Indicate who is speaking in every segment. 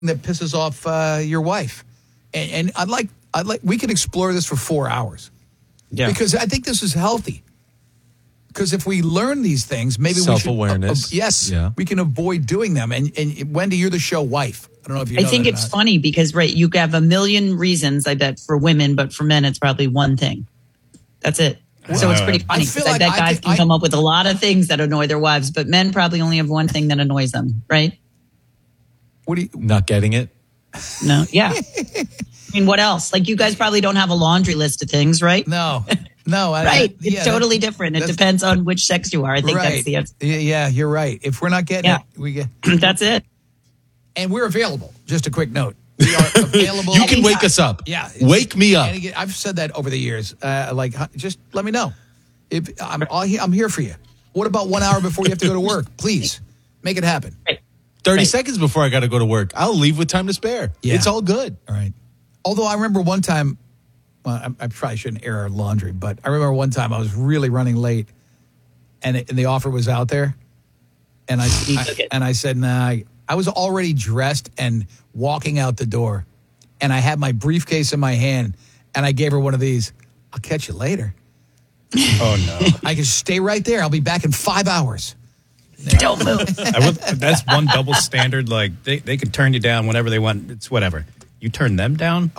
Speaker 1: that pisses off your wife? And I'd like we could explore this for 4 hours.
Speaker 2: Yeah.
Speaker 1: Because I think this is healthy. Because if we learn these things, maybe
Speaker 3: self-awareness.
Speaker 1: We can avoid doing them. And Wendy, you're the show wife. I don't know if you know
Speaker 4: I think
Speaker 1: that or
Speaker 4: it's
Speaker 1: not.
Speaker 4: funny because, right, you have a million reasons, I bet, for women, but for men, it's probably one thing. That's it. So it's pretty funny because I bet guys can come up with a lot of things that annoy their wives, but men probably only have one thing that annoys them, right?
Speaker 3: Not getting it?
Speaker 4: No, yeah. I mean, what else? Like, you guys probably don't have a laundry list of things, right?
Speaker 1: No.
Speaker 4: Right. It's totally different. It depends on which sex you are. I think that's the answer.
Speaker 1: Yeah, you're right. If we're not getting it, we get.
Speaker 4: That's it.
Speaker 1: And we're available. Just a quick note. We are available.
Speaker 3: You can wake us up.
Speaker 1: Yeah.
Speaker 3: Wake me up.
Speaker 1: I've said that over the years. Just let me know. If I'm here for you. What about 1 hour before you have to go to work? Please make it happen.
Speaker 4: Right.
Speaker 3: 30 seconds before I got to go to work. I'll leave with time to spare.
Speaker 1: Yeah.
Speaker 3: It's all good.
Speaker 1: All right. Although I remember one time, well, I probably shouldn't air our laundry, but I remember one time I was really running late, and the offer was out there, and I said, nah. I was already dressed and walking out the door, and I had my briefcase in my hand, and I gave her one of these. I'll catch you later.
Speaker 2: Oh, no.
Speaker 1: I can stay right there. I'll be back in 5 hours.
Speaker 4: Don't move.
Speaker 2: That's one double standard. Like, they can turn you down whenever they want. It's whatever. You turn them down,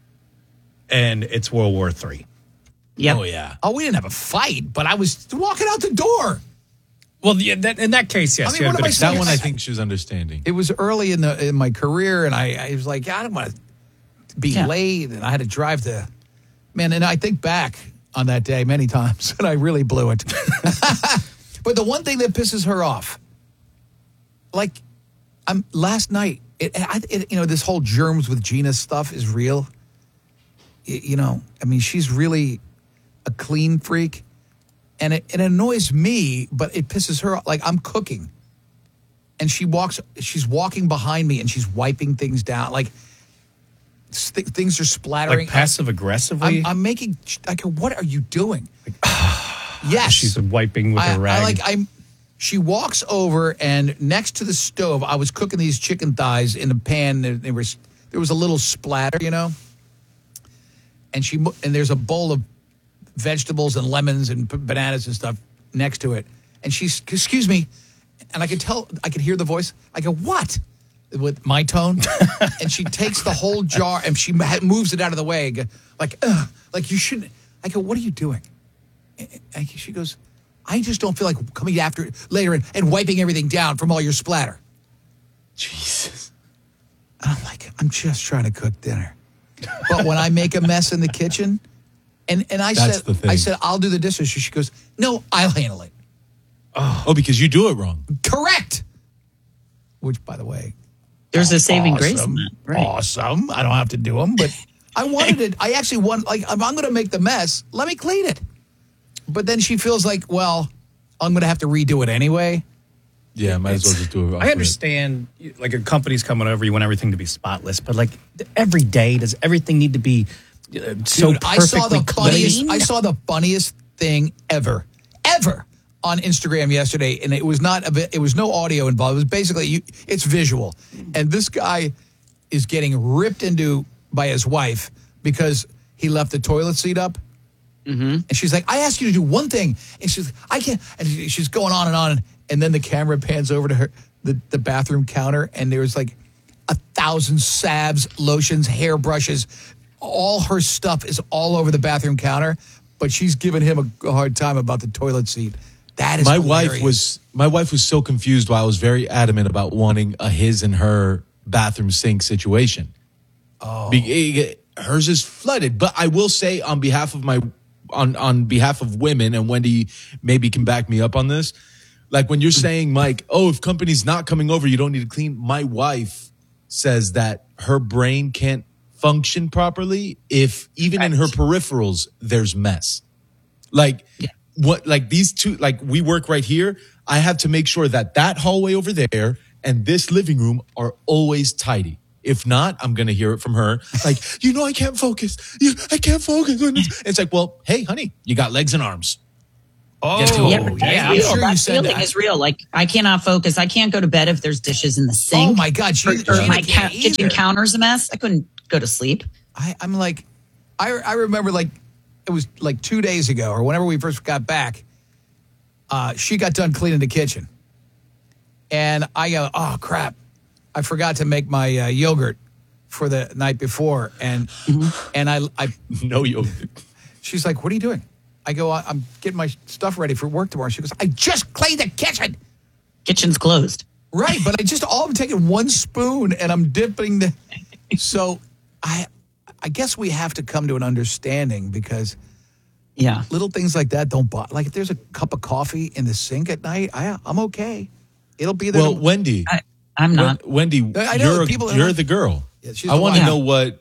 Speaker 2: and it's World War III.
Speaker 4: Yep.
Speaker 3: Oh, yeah.
Speaker 1: Oh, we didn't have a fight, but I was walking out the door.
Speaker 2: Well, yeah, in that case, yes.
Speaker 1: I mean, what am I saying?
Speaker 3: That one I think she was understanding.
Speaker 1: It was early in my career, and I was like, I don't want to be late, and I had to drive man, and I think back on that day many times, and I really blew it. But the one thing that pisses her off, like, last night, this whole germs with Gina stuff is real. I mean, she's really a clean freak. And it annoys me, but it pisses her off. Like, I'm cooking. And she's walking behind me and she's wiping things down. Like, things are splattering.
Speaker 2: Like passive aggressively?
Speaker 1: I'm making, I go, what are you doing? Yes.
Speaker 2: She's wiping with a rag.
Speaker 1: She walks over, and next to the stove, I was cooking these chicken thighs in a pan. There was a little splatter, And there's a bowl of vegetables and lemons and bananas and stuff next to it. And she's, excuse me. And I could hear the voice. I go, what? With my tone. And she takes the whole jar and she moves it out of the way. Like you shouldn't. I go, what are you doing? And she goes, I just don't feel like coming after later and wiping everything down from all your splatter.
Speaker 3: Jesus.
Speaker 1: And I'm like, I'm just trying to cook dinner. But when I make a mess in the kitchen, and I said, I'll do the dishes. She goes, no, I'll handle it.
Speaker 3: Oh, because you do it wrong.
Speaker 1: Correct. Which, by the way,
Speaker 4: there's a saving grace in that. Right.
Speaker 1: Awesome. I don't have to do them, but I wanted it. I actually want, like, if I'm going to make the mess, let me clean it. But then she feels like, well, I'm going to have to redo it anyway.
Speaker 3: Yeah, might as well just do it.
Speaker 2: I understand, like, a company's coming over, you want everything to be spotless, but, like, every day, does everything need to be so perfectly clean?
Speaker 1: I saw the funniest thing ever on Instagram yesterday, and it was no audio involved. It was basically, it's visual. And this guy is getting ripped into by his wife because he left the toilet seat up. Mm-hmm. And she's like, I asked you to do one thing. And she's like, I can't. And she's going on and on. And then the camera pans over to her, the bathroom counter, and there was like 1,000 salves, lotions, hairbrushes. All her stuff is all over the bathroom counter, but she's giving him a hard time about the toilet seat. That is hilarious.
Speaker 3: My wife was so confused while I was very adamant about wanting a his and her bathroom sink situation. Oh. Hers is flooded, but I will say on behalf of on behalf of women, and Wendy maybe can back me up on this, like when you're saying, Mike, if company's not coming over, you don't need to clean. My wife says that her brain can't function properly if even in her peripherals there's mess. Like these two, like we work right here. I have to make sure that hallway over there and this living room are always tidy. If not, I'm going to hear it from her. Like, I can't focus. I can't focus. It's like, well, hey, honey, you got legs and arms.
Speaker 1: Oh,
Speaker 4: yeah.
Speaker 1: I'm sure
Speaker 4: that feeling is real. Like, I cannot focus. I can't go to bed if there's dishes in the sink.
Speaker 1: Oh my God.
Speaker 4: Or my kitchen counter's a mess. I couldn't go to sleep.
Speaker 1: I'm like, I remember like, it was like 2 days ago or whenever we first got back, she got done cleaning the kitchen. And I go, oh crap, I forgot to make my yogurt for the night before. And I
Speaker 3: no yogurt.
Speaker 1: She's like, what are you doing? I go, I'm getting my stuff ready for work tomorrow. She goes, I just cleaned the kitchen.
Speaker 4: Kitchen's closed.
Speaker 1: Right, but I'm taking one spoon and I'm dipping the. So I guess we have to come to an understanding because little things like that don't bother. Like if there's a cup of coffee in the sink at night, I'm okay. It'll be there.
Speaker 3: Well, Wendy,
Speaker 4: I'm not.
Speaker 3: Wendy, you're the girl.
Speaker 1: Yeah,
Speaker 3: I want to know what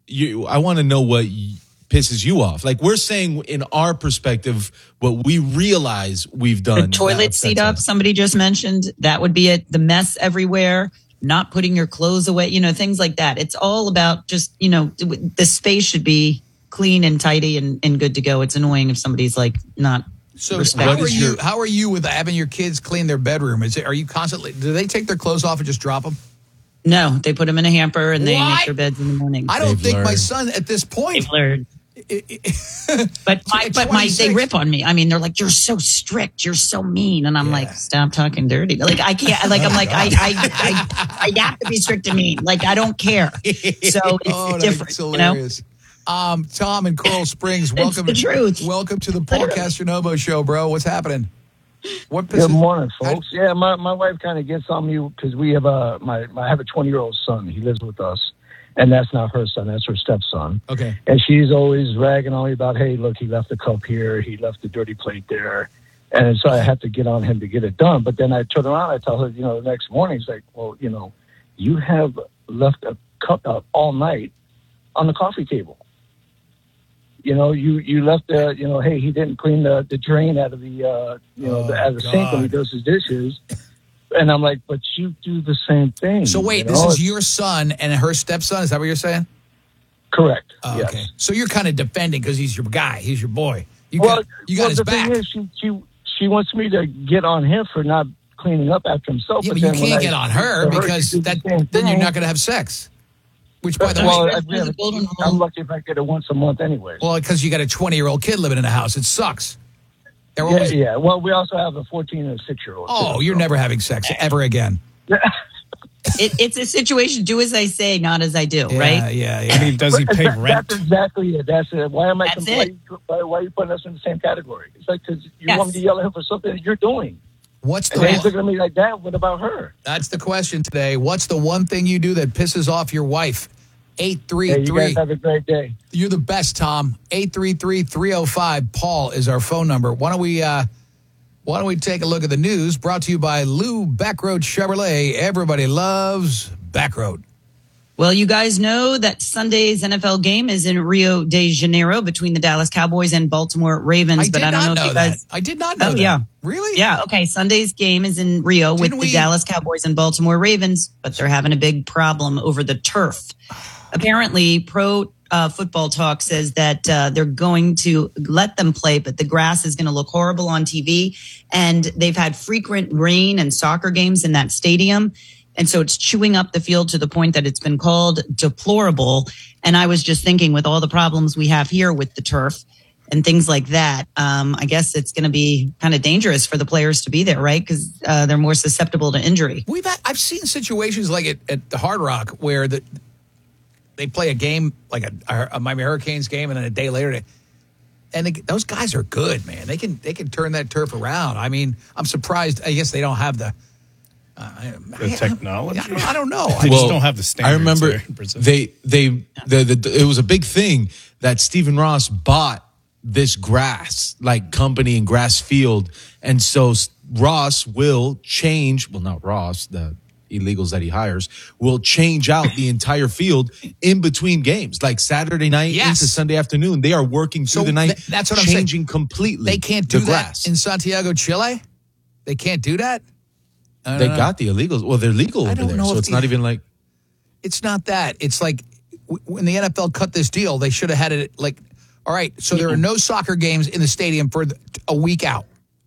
Speaker 3: pisses you off. Like we're saying in our perspective, what we realize we've done.
Speaker 4: The toilet seat up, somebody just mentioned, that would be it. The mess everywhere, not putting your clothes away, things like that. It's all about just, the space should be clean and tidy and good to go. It's annoying if somebody's like not.
Speaker 1: So how are you with having your kids clean their bedroom? Are you constantly, do they take their clothes off and just drop them?
Speaker 4: No, they put them in a hamper and they make their beds in the morning.
Speaker 1: I don't think my son at this point.
Speaker 4: They've learned. But they rip on me. I mean, they're like, "You're so strict. You're so mean," and I'm like, "Stop talking dirty." Like I can't. Like I'm like I have to be strict and mean. Like I don't care. So it's different.
Speaker 1: Hilarious. Tom in Coral Springs, welcome.
Speaker 4: It's the truth.
Speaker 1: Welcome to the Paul Castronovo Show, bro. What's happening?
Speaker 5: Good morning, folks. My wife kind of gets on me because we have I have a 20-year-old son. He lives with us. And that's not her son. That's her stepson.
Speaker 1: Okay.
Speaker 5: And she's always ragging on me about, hey, look, he left the cup here. He left the dirty plate there. And so I have to get on him to get it done. But then I turn around, I tell her, the next morning, it's like, well, you have left a cup out all night on the coffee table. You left hey, he didn't clean the drain out of the, out of the sink when he does his dishes. And I'm like, but you do the same thing.
Speaker 1: So wait, this is your son and her stepson? Is that what you're saying?
Speaker 5: Correct.
Speaker 1: Oh,
Speaker 5: yes.
Speaker 1: Okay. So you're kind of defending because he's your guy. He's your boy. You got his back.
Speaker 5: The thing is, she wants me to get on him for not cleaning up after himself.
Speaker 1: Yeah, but you can't get on her because then you're not going to have sex. Which, by the way,
Speaker 5: I'm lucky if I get it once a month anyway.
Speaker 1: Well, because you got a 20-year-old kid living in the house. It sucks.
Speaker 5: Yeah. Well, we also have a 14 and a 6-year-old.
Speaker 1: Oh, you're never having sex ever again.
Speaker 4: It's a situation. Do as I say, not as I do. Right?
Speaker 1: Yeah.
Speaker 2: I mean, does he pay rent?
Speaker 5: That's exactly it. That's it. Why am I complaining? Why are you putting us in the same category? It's like because you want me to yell at him for something that you're doing.
Speaker 1: What's the?
Speaker 5: And he's looking at me like that. What about her?
Speaker 1: That's the question today. What's the one thing you do that pisses off your wife? 833.
Speaker 5: You guys have a great day.
Speaker 1: You're the best, Tom. 833-305. Paul is our phone number. Why don't we take a look at the news? Brought to you by Lou Backroad Chevrolet. Everybody loves Backroad.
Speaker 4: Well, you guys know that Sunday's NFL game is in Rio de Janeiro between the Dallas Cowboys and Baltimore Ravens.
Speaker 1: I did not know that.
Speaker 4: Yeah.
Speaker 1: Really?
Speaker 4: Yeah. Okay. Sunday's game is in Rio with the Dallas Cowboys and Baltimore Ravens, but they're having a big problem over the turf. Apparently, Pro Football Talk says that they're going to let them play, but the grass is going to look horrible on TV. And they've had frequent rain and soccer games in that stadium. And so it's chewing up the field to the point that it's been called deplorable. And I was just thinking, with all the problems we have here with the turf and things like that, I guess it's going to be kind of dangerous for the players to be there, right? Because they're more susceptible to injury.
Speaker 1: I've seen situations like at the Hard Rock where they play a game like a Miami Hurricanes game, and then a day later, those guys are good, man. They can turn that turf around. I mean, I'm surprised. I guess they don't have the
Speaker 2: technology.
Speaker 1: I don't know.
Speaker 2: They just don't have the standards.
Speaker 3: I remember it was a big thing that Stephen Ross bought this grass company and grass field, and so Ross will change. Well, not Ross, the illegals that he hires will change out the entire field in between games, like Saturday night into Sunday afternoon. They are working through the night.
Speaker 1: That's what I'm
Speaker 3: changing completely.
Speaker 1: They can't do that in Santiago, Chile. They can't do that.
Speaker 3: They got the illegals. Well, they're legal over there, so it's not even like.
Speaker 1: It's not that. It's like when the NFL cut this deal, they should have had it like, all right, so there are no soccer games in the stadium for a week out.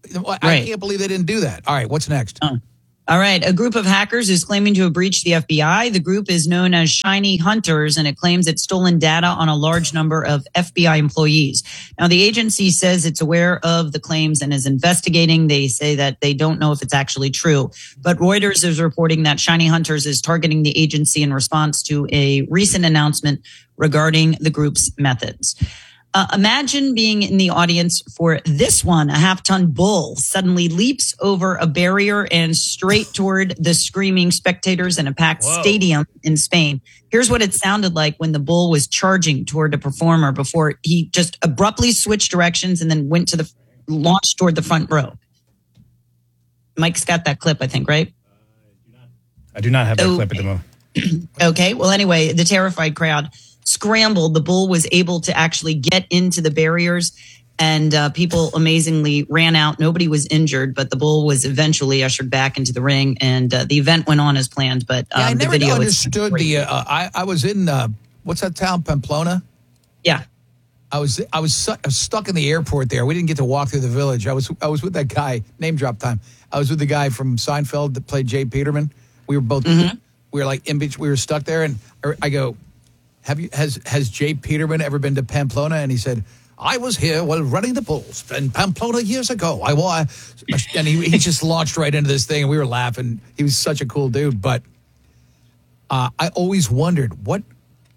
Speaker 1: I can't believe they didn't do that. All right, what's next?
Speaker 4: All right. A group of hackers is claiming to have breached the FBI. The group is known as Shiny Hunters, and it claims it's stolen data on a large number of FBI employees. Now, the agency says it's aware of the claims and is investigating. They say that they don't know if it's actually true. But Reuters is reporting that Shiny Hunters is targeting the agency in response to a recent announcement regarding the group's methods. Imagine being in the audience for this one. A half-ton bull suddenly leaps over a barrier and straight toward the screaming spectators in a packed stadium in Spain. Here's what it sounded like when the bull was charging toward a performer before he just abruptly switched directions and then went to launched toward the front row. Mike's got that clip, I think, right?
Speaker 2: I do not have that clip at the moment.
Speaker 4: Okay. Well, anyway, the terrified crowd scrambled. The bull was able to actually get into the barriers, and people amazingly ran out. Nobody was injured, but the bull was eventually ushered back into the ring, and the event went on as planned. But
Speaker 1: I
Speaker 4: the
Speaker 1: never
Speaker 4: video
Speaker 1: understood the. I was in what's that town, Pamplona?
Speaker 4: Yeah,
Speaker 1: I was stuck in the airport there. We didn't get to walk through the village. I was with that guy. Name drop time. I was with the guy from Seinfeld that played Jay Peterman. We were both. We were like in between. We were stuck there, and I go, Has Jay Peterman ever been to Pamplona? And he said, I was here while running the Bulls in Pamplona years ago. And he just launched right into this thing, and we were laughing. He was such a cool dude. But I always wondered, why?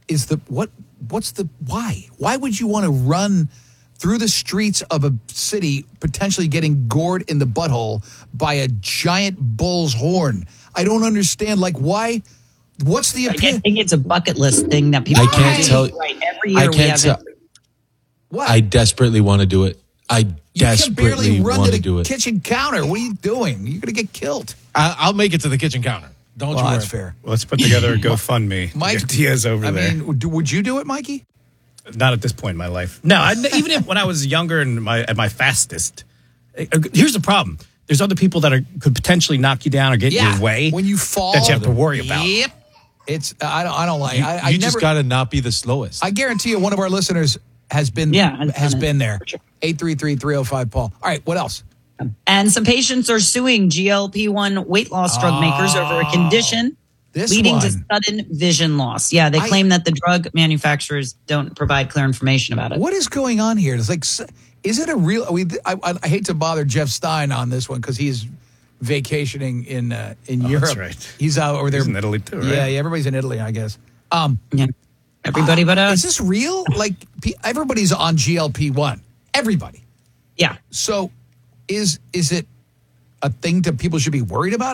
Speaker 1: Why would you want to run through the streets of a city, potentially getting gored in the butthole by a giant bull's horn? I don't understand. Like, why? What's the opinion?
Speaker 4: I think it's a bucket list thing that people do. Right. Every year we have it.
Speaker 1: What?
Speaker 3: I desperately want to do it. I desperately want to do it.
Speaker 1: Kitchen counter. What are you doing? You're going to get killed.
Speaker 3: I'll make it to the kitchen counter. Don't you worry.
Speaker 1: That's fair.
Speaker 2: Well, let's put together a GoFundMe.
Speaker 1: Mike,
Speaker 2: Diaz over there.
Speaker 1: I mean, would you do it, Mikey?
Speaker 2: Not at this point in my life. No, even when I was younger and at my fastest. Here's the problem. There's other people that could potentially knock you down or get in your way.
Speaker 1: When you fall.
Speaker 2: That you have to worry about.
Speaker 1: Yep. It's I don't like.
Speaker 3: You just got to not be the slowest.
Speaker 1: I guarantee you, one of our listeners has been there. Sure. 833-305-PAUL. All right, what else?
Speaker 4: And some patients are suing GLP-1 weight loss drug makers over a condition leading to sudden vision loss. Yeah, they claim that the drug manufacturers don't provide clear information about it.
Speaker 1: What is going on here? It's like, is it a real? I hate to bother Jeff Stein on this one because he's vacationing in Europe.
Speaker 2: That's right.
Speaker 1: He's out over there.
Speaker 2: He's in Italy too, right?
Speaker 1: Yeah, everybody's in Italy, I guess.
Speaker 4: Everybody but us.
Speaker 1: Is this real? Like, everybody's on GLP-1. Everybody.
Speaker 4: Yeah.
Speaker 1: So, is it a thing that people should be worried about?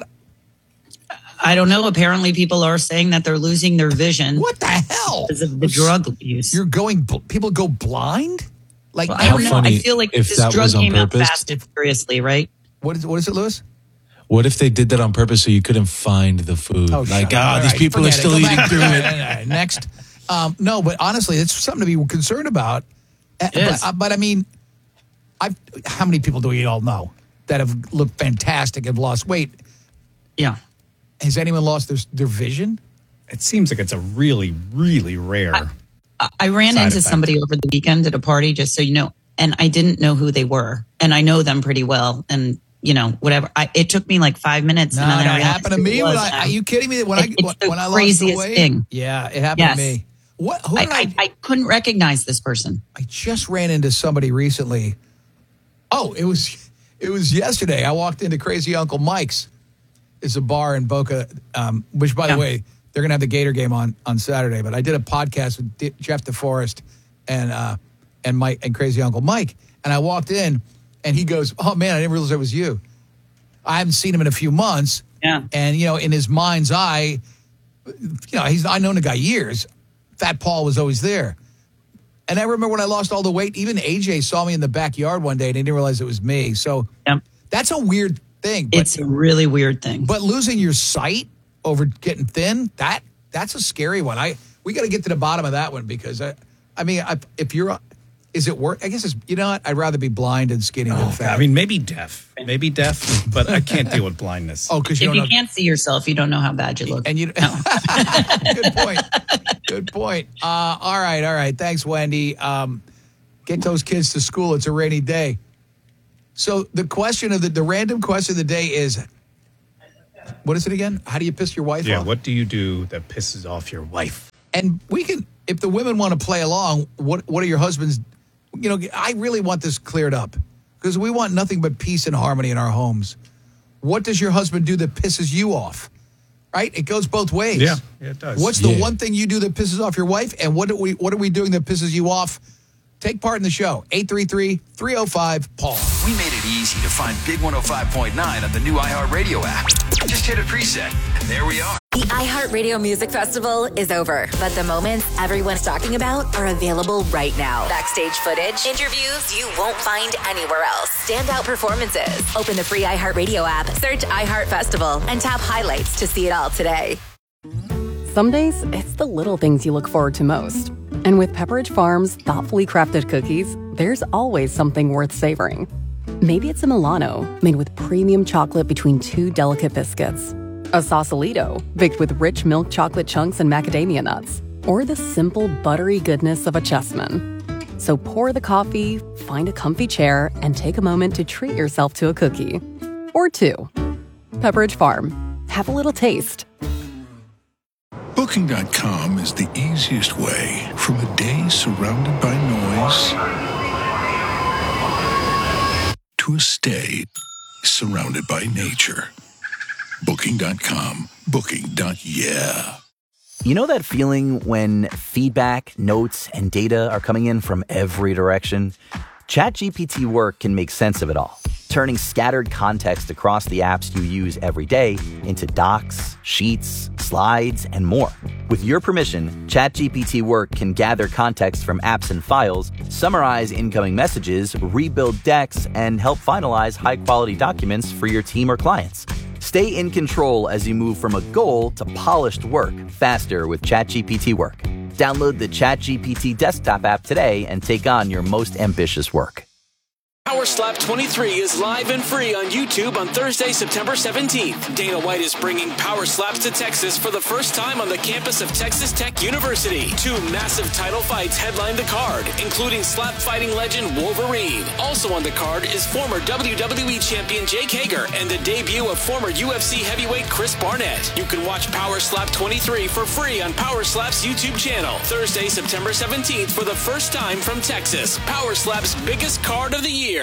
Speaker 4: I don't know. Apparently, people are saying that they're losing their vision.
Speaker 1: What the hell?
Speaker 4: Because of the drug use.
Speaker 1: People go blind? Like,
Speaker 4: I don't know. I feel like this drug came out fast and furiously, right?
Speaker 1: What is it, Lewis?
Speaker 3: What if they did that on purpose so you couldn't find the food? These people are still eating through it.
Speaker 1: Next. No, but honestly, it's something to be concerned about. But I mean, how many people do we all know that have looked fantastic and lost weight?
Speaker 4: Yeah.
Speaker 1: Has anyone lost their vision?
Speaker 2: It seems like it's a really, really rare.
Speaker 4: I ran into somebody over the weekend at a party, just so you know, and I didn't know who they were. And I know them pretty well. And whatever. It took me like 5 minutes.
Speaker 1: No, it happened to me. Are you kidding me? When I lost the weight,
Speaker 4: thing.
Speaker 1: Yeah, it happened to me. What?
Speaker 4: I couldn't recognize this person.
Speaker 1: I just ran into somebody recently. Oh, it was yesterday. I walked into Crazy Uncle Mike's. It's a bar in Boca, which, by the way, they're going to have the Gator game on Saturday. But I did a podcast with Jeff DeForest and Mike and Crazy Uncle Mike, and I walked in. And he goes, oh, man, I didn't realize it was you. I haven't seen him in a few months.
Speaker 4: Yeah.
Speaker 1: And, in his mind's eye, I've known the guy years. Fat Paul was always there. And I remember when I lost all the weight, even AJ saw me in the backyard one day and he didn't realize it was me. So that's a weird thing.
Speaker 4: It's a really weird thing.
Speaker 1: But losing your sight over getting thin, that's a scary one. We got to get to the bottom of that one because, if you're... Is it work? I guess it's, what? I'd rather be blind and skinny than fat.
Speaker 2: I mean, maybe deaf, but I can't deal with blindness.
Speaker 1: Oh, because
Speaker 4: if you can't see yourself, you don't know how bad you look.
Speaker 1: And Good point. Good point. All right. Thanks, Wendy. Get those kids to school. It's a rainy day. So the question of the random question of the day is, what is it again? How do you piss your wife off?
Speaker 2: Yeah, what do you do that pisses off your wife?
Speaker 1: And we can, if the women want to play along, what are your husbands, I really want this cleared up because we want nothing but peace and harmony in our homes. What does your husband do that pisses you off? Right? It goes both ways.
Speaker 2: Yeah, it does.
Speaker 1: What's the one thing you do that pisses off your wife? And what are we doing that pisses you off? Take part in the show. 833-305-PAUL.
Speaker 6: We made it easy to find Big 105.9 on the new iHeartRadio app. Just hit a preset, and there we are.
Speaker 7: The iHeartRadio Music Festival is over, but the moments everyone's talking about are available right now. Backstage footage, interviews you won't find anywhere else, standout performances. Open the free iHeartRadio app, search iHeart Festival, and tap highlights to see it all today.
Speaker 8: Some days, it's the little things you look forward to most. And with Pepperidge Farm's thoughtfully crafted cookies, there's always something worth savoring. Maybe it's a Milano made with premium chocolate between two delicate biscuits. A Sausalito baked with rich milk chocolate chunks and macadamia nuts. Or the simple buttery goodness of a Chessman. So pour the coffee, find a comfy chair, and take a moment to treat yourself to a cookie. Or two. Pepperidge Farm. Have a little taste.
Speaker 9: Booking.com is the easiest way from a day surrounded by noise to a stay surrounded by nature. Booking.com. Booking.yeah.
Speaker 10: You know that feeling when feedback, notes, and data are coming in from every direction? ChatGPT Work can make sense of it all, turning scattered context across the apps you use every day into docs, sheets, slides, and more. With your permission, ChatGPT Work can gather context from apps and files, summarize incoming messages, rebuild decks, and help finalize high-quality documents for your team or clients. Stay in control as you move from a goal to polished work faster with ChatGPT Work. Download the ChatGPT desktop app today and take on your most ambitious work.
Speaker 11: Power Slap 23 is live and free on YouTube on Thursday, September 17th. Dana White is bringing Power Slaps to Texas for the first time on the campus of Texas Tech University. 2 massive title fights headline the card, including slap fighting legend Wolverine. Also on the card is former WWE champion Jake Hager and the debut of former UFC heavyweight Chris Barnett. You can watch Power Slap 23 for free on Power Slap's YouTube channel. Thursday, September 17th for the first time from Texas. Power Slap's biggest card of the year.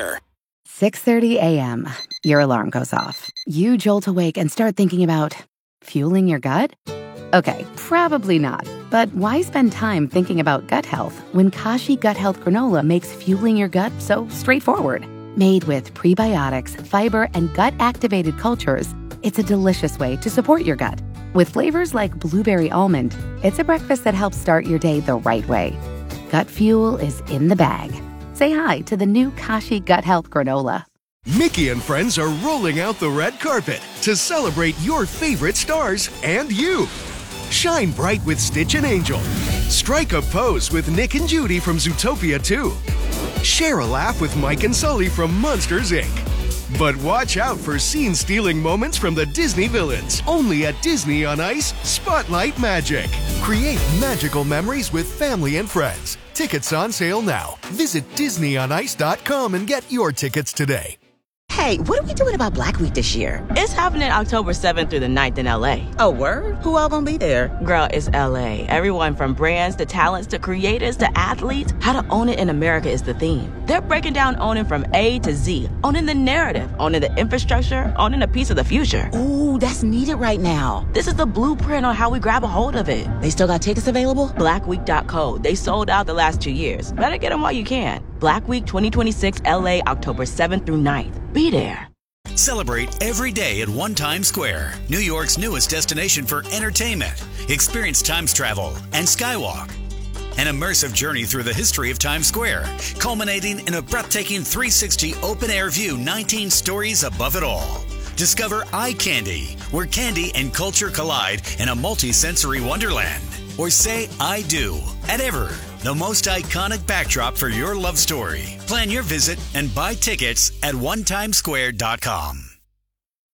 Speaker 12: 6:30 a.m. Your alarm goes off. You jolt awake and start thinking about fueling your gut? Okay, probably not. But why spend time thinking about gut health when Kashi Gut Health Granola makes fueling your gut so straightforward? Made with prebiotics, fiber, and gut-activated cultures, it's a delicious way to support your gut. With flavors like blueberry almond, it's a breakfast that helps start your day the right way. Gut fuel is in the bag. Say hi to the new Kashi Gut Health Granola.
Speaker 13: Mickey and friends are rolling out the red carpet to celebrate your favorite stars and you. Shine bright with Stitch and Angel. Strike a pose with Nick and Judy from Zootopia 2. Share a laugh with Mike and Sully from Monsters, Inc. But watch out for scene-stealing moments from the Disney villains. Only at Disney on Ice Spotlight Magic. Create magical memories with family and friends. Tickets on sale now. Visit DisneyOnIce.com and get your tickets today.
Speaker 14: Hey, what are we doing about Black Week this year?
Speaker 15: It's happening October 7th through the 9th in LA.
Speaker 14: Oh, word? Who all gonna be there?
Speaker 15: Girl, it's LA. Everyone from brands to talents to creators to athletes. How to own it in America is the theme. They're breaking down owning from A to Z. Owning the narrative, owning the infrastructure, owning a piece of the future.
Speaker 14: Ooh, that's needed right now.
Speaker 15: This is the blueprint on how we grab a hold of it.
Speaker 14: They still got tickets available?
Speaker 15: Blackweek.co. They sold out the last 2 years. Better get them while you can. Black Week 2026 LA, October 7th through 9th. Be there.
Speaker 16: Celebrate every day at One Times Square, New York's newest destination for entertainment. Experience Times Travel and Skywalk. An immersive journey through the history of Times Square, culminating in a breathtaking 360 open-air view 19 stories above it all. Discover Eye Candy, where candy and culture collide in a multi-sensory wonderland. Or say I do at Ever, the most iconic backdrop for your love story. Plan your visit and buy tickets at onetimesquare.com.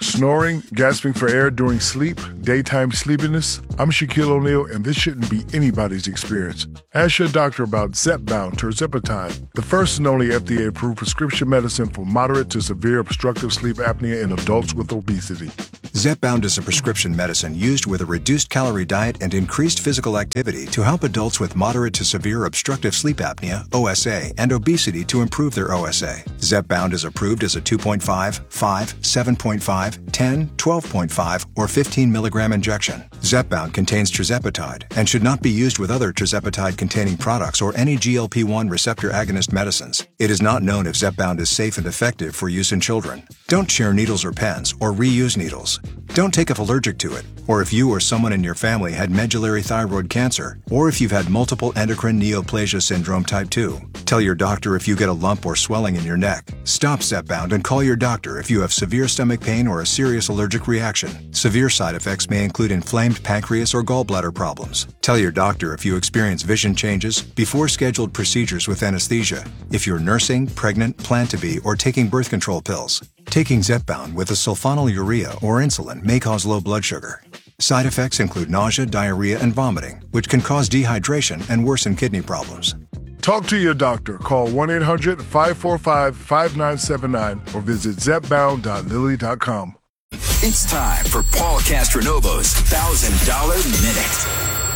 Speaker 17: Snoring, gasping for air during sleep, daytime sleepiness? I'm Shaquille O'Neal, and this shouldn't be anybody's experience. Ask your doctor about Zepbound tirzepatide, the first and only FDA-approved prescription medicine for moderate to severe obstructive sleep apnea in adults with obesity.
Speaker 18: Zepbound is a prescription medicine used with a reduced calorie diet and increased physical activity to help adults with moderate to severe obstructive sleep apnea, OSA, and obesity to improve their OSA. Zepbound is approved as a 2.5, 5, 7.5, 10, 12.5, or 15 milligram injection. Zepbound contains tirzepatide and should not be used with other tirzepatide-containing products or any GLP-1 receptor agonist medicines. It is not known if Zepbound is safe and effective for use in children. Don't share needles or pens or reuse needles. Don't take if allergic to it, or if you or someone in your family had medullary thyroid cancer, or if you've had multiple endocrine neoplasia syndrome type 2. Tell your doctor if you get a lump or swelling in your neck. Stop Zepbound and call your doctor if you have severe stomach pain or a serious allergic reaction. Severe side effects may include inflamed pancreas or gallbladder problems. Tell your doctor if you experience vision changes before scheduled procedures with anesthesia, if you're nursing, pregnant, plan to be, or taking birth control pills. Taking Zepbound with a sulfonylurea or insulin may cause low blood sugar. Side effects include nausea, diarrhea, and vomiting, which can cause dehydration and worsen kidney problems.
Speaker 17: Talk to your doctor. Call 1-800-545-5979 or visit zepbound.lilly.com.
Speaker 6: It's time for Paul Castronovo's $1,000 Minute.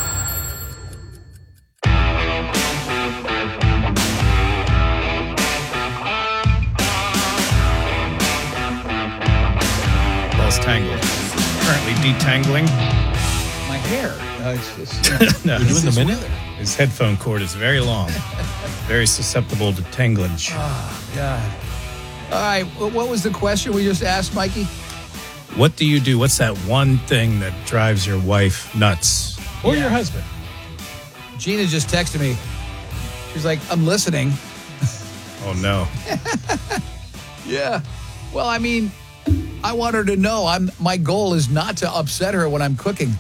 Speaker 2: Tangled. Currently detangling
Speaker 1: my hair. It's just,
Speaker 2: no,
Speaker 3: you're doing the minute.
Speaker 2: His headphone cord is very long, very susceptible to tanglage.
Speaker 1: Oh God! All right, what was the question we just asked, Mikey?
Speaker 2: What do you do? What's that one thing that drives your wife nuts or your husband?
Speaker 1: Gina just texted me. She's like, "I'm listening."
Speaker 2: Oh no.
Speaker 1: Yeah. Well, I mean, I want her to know my goal is not to upset her when I'm cooking.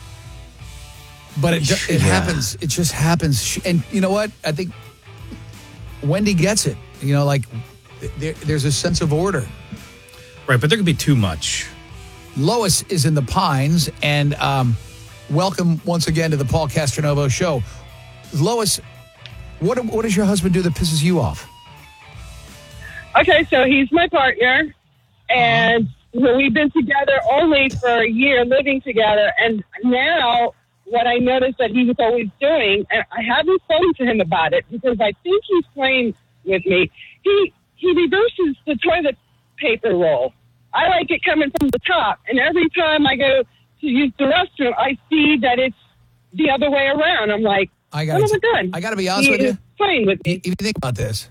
Speaker 1: But it happens. It just happens. And you know what? I think Wendy gets it. You know, like there's a sense of order.
Speaker 2: Right, but there could be too much.
Speaker 1: Lois is in the Pines, and welcome once again to the Paul Castronovo Show. Lois, what does your husband do that pisses you off?
Speaker 19: Okay, so he's my partner. And we've been together only for a year, living together. And now what I noticed that he was always doing, and I haven't spoken to him about it because I think he's playing with me. He reverses the toilet paper roll. I like it coming from the top. And every time I go to use the restroom, I see that it's the other way around. I'm like, what am I doing?
Speaker 1: I got to be honest with you.
Speaker 19: Playing with me.
Speaker 1: If you think about this,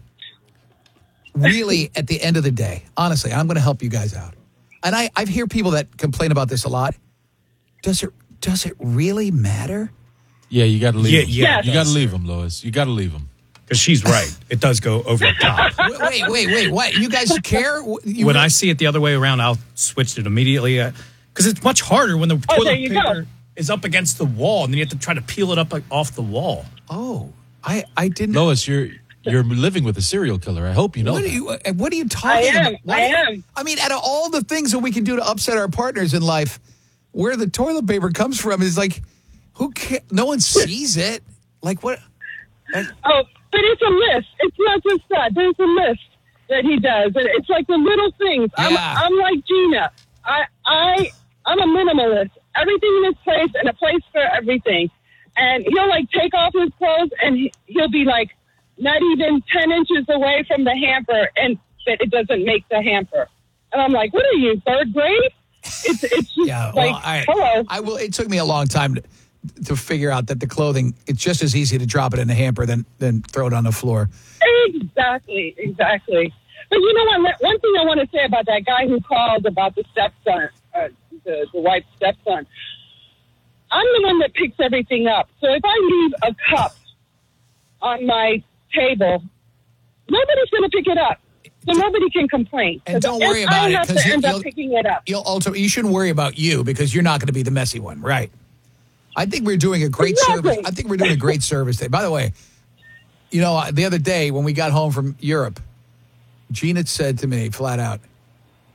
Speaker 1: really, at the end of the day, honestly, I'm going to help you guys out. And I hear people that complain about this a lot. Does it really matter?
Speaker 3: Yeah, you got to leave him.
Speaker 2: Yeah,
Speaker 3: you got to leave him, Lois. You got to leave him.
Speaker 2: Because she's right. It does go over the top.
Speaker 1: Wait. What? You guys care?
Speaker 2: When I see it the other way around, I'll switch it immediately. Because it's much harder when the toilet paper is up against the wall, and then you have to try to peel it up off the wall.
Speaker 1: Oh, I didn't.
Speaker 3: Lois, you're living with a serial killer. I hope you know.
Speaker 1: What are you talking about?
Speaker 19: I am.
Speaker 1: I mean, out of all the things that we can do to upset our partners in life, where the toilet paper comes from is like, who cares? No one sees it. Like what?
Speaker 19: But it's a list. It's not just that. There's a list that he does. And it's like the little things.
Speaker 1: Yeah.
Speaker 19: I'm like Gina. I'm a minimalist. Everything in its place and a place for everything. And he'll like take off his clothes and he'll be like not even 10 inches away from the hamper, and that it doesn't make the hamper. And I'm like, what are you, third grade? It's just hello.
Speaker 1: It took me a long time to figure out that the clothing, it's just as easy to drop it in the hamper than throw it on the floor.
Speaker 19: Exactly. But you know what? One thing I want to say about that guy who called about the stepson, the wife's stepson, I'm the one that picks everything up. So if I leave a cup on my table, nobody's going to pick it up. So nobody can complain.
Speaker 1: And don't worry about it,
Speaker 19: because end up picking it up.
Speaker 1: You shouldn't worry about you because you're not going to be the messy one, right? I think we're doing a great service. I think we're doing a great service today. By the way, you know, the other day when we got home from Europe, Gina said to me flat out,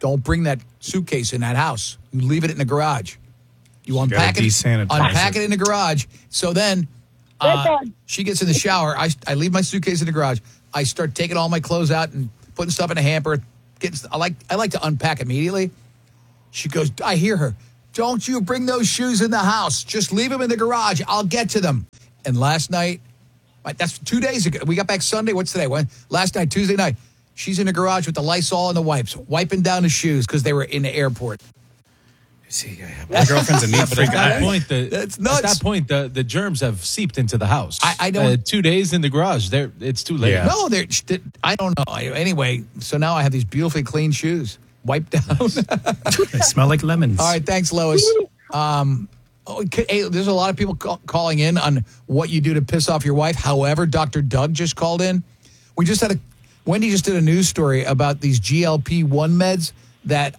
Speaker 1: don't bring that suitcase in that house. You leave it in the garage. You unpack it in the garage. So then she gets in the shower. I leave my suitcase in the garage. I start taking all my clothes out and putting stuff in a hamper. I like to unpack immediately. She goes, I hear her. Don't you bring those shoes in the house. Just leave them in the garage. I'll get to them. And last night, that's 2 days ago. We got back Sunday. What's today? Last night, Tuesday night. She's in the garage with the Lysol and the wipes, wiping down the shoes because they were in the airport.
Speaker 2: See, my girlfriend's a neat freak.
Speaker 3: At that point,
Speaker 1: that's nuts.
Speaker 3: At that point, the germs have seeped into the house.
Speaker 1: I don't.
Speaker 3: 2 days in the garage, it's too late.
Speaker 2: Yeah.
Speaker 1: No, I don't know. Anyway, so now I have these beautifully clean shoes, wiped down.
Speaker 2: They smell like lemons.
Speaker 1: All right, thanks, Lois. Hey, there's a lot of people calling in on what you do to piss off your wife. However, Dr. Doug just called in. Wendy just did a news story about these GLP-1 meds that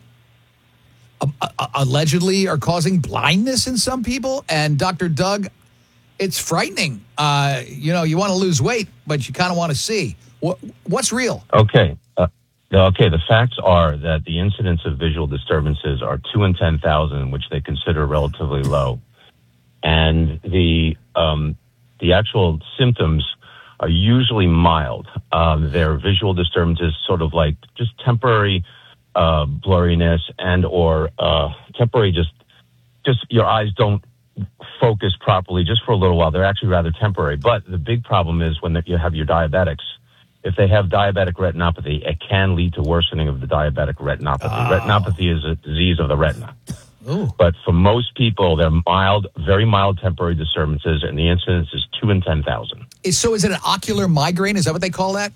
Speaker 1: allegedly are causing blindness in some people. And Dr. Doug, it's frightening. You want to lose weight, but you kind of want to see. What's real?
Speaker 20: Okay. The facts are that the incidence of visual disturbances are 2 in 10,000, which they consider relatively low. And the actual symptoms are usually mild. They're visual disturbances, sort of like just temporary blurriness and or temporary just your eyes don't focus properly just for a little while. They're actually rather temporary. But the big problem is when you have your diabetics. If they have diabetic retinopathy, it can lead to worsening of the diabetic retinopathy. Retinopathy is a disease of the retina.
Speaker 1: Ooh.
Speaker 20: But for most people, they're mild, very mild temporary disturbances, and the incidence is 2 in 10,000.
Speaker 1: So is it an ocular migraine? Is that what they call that?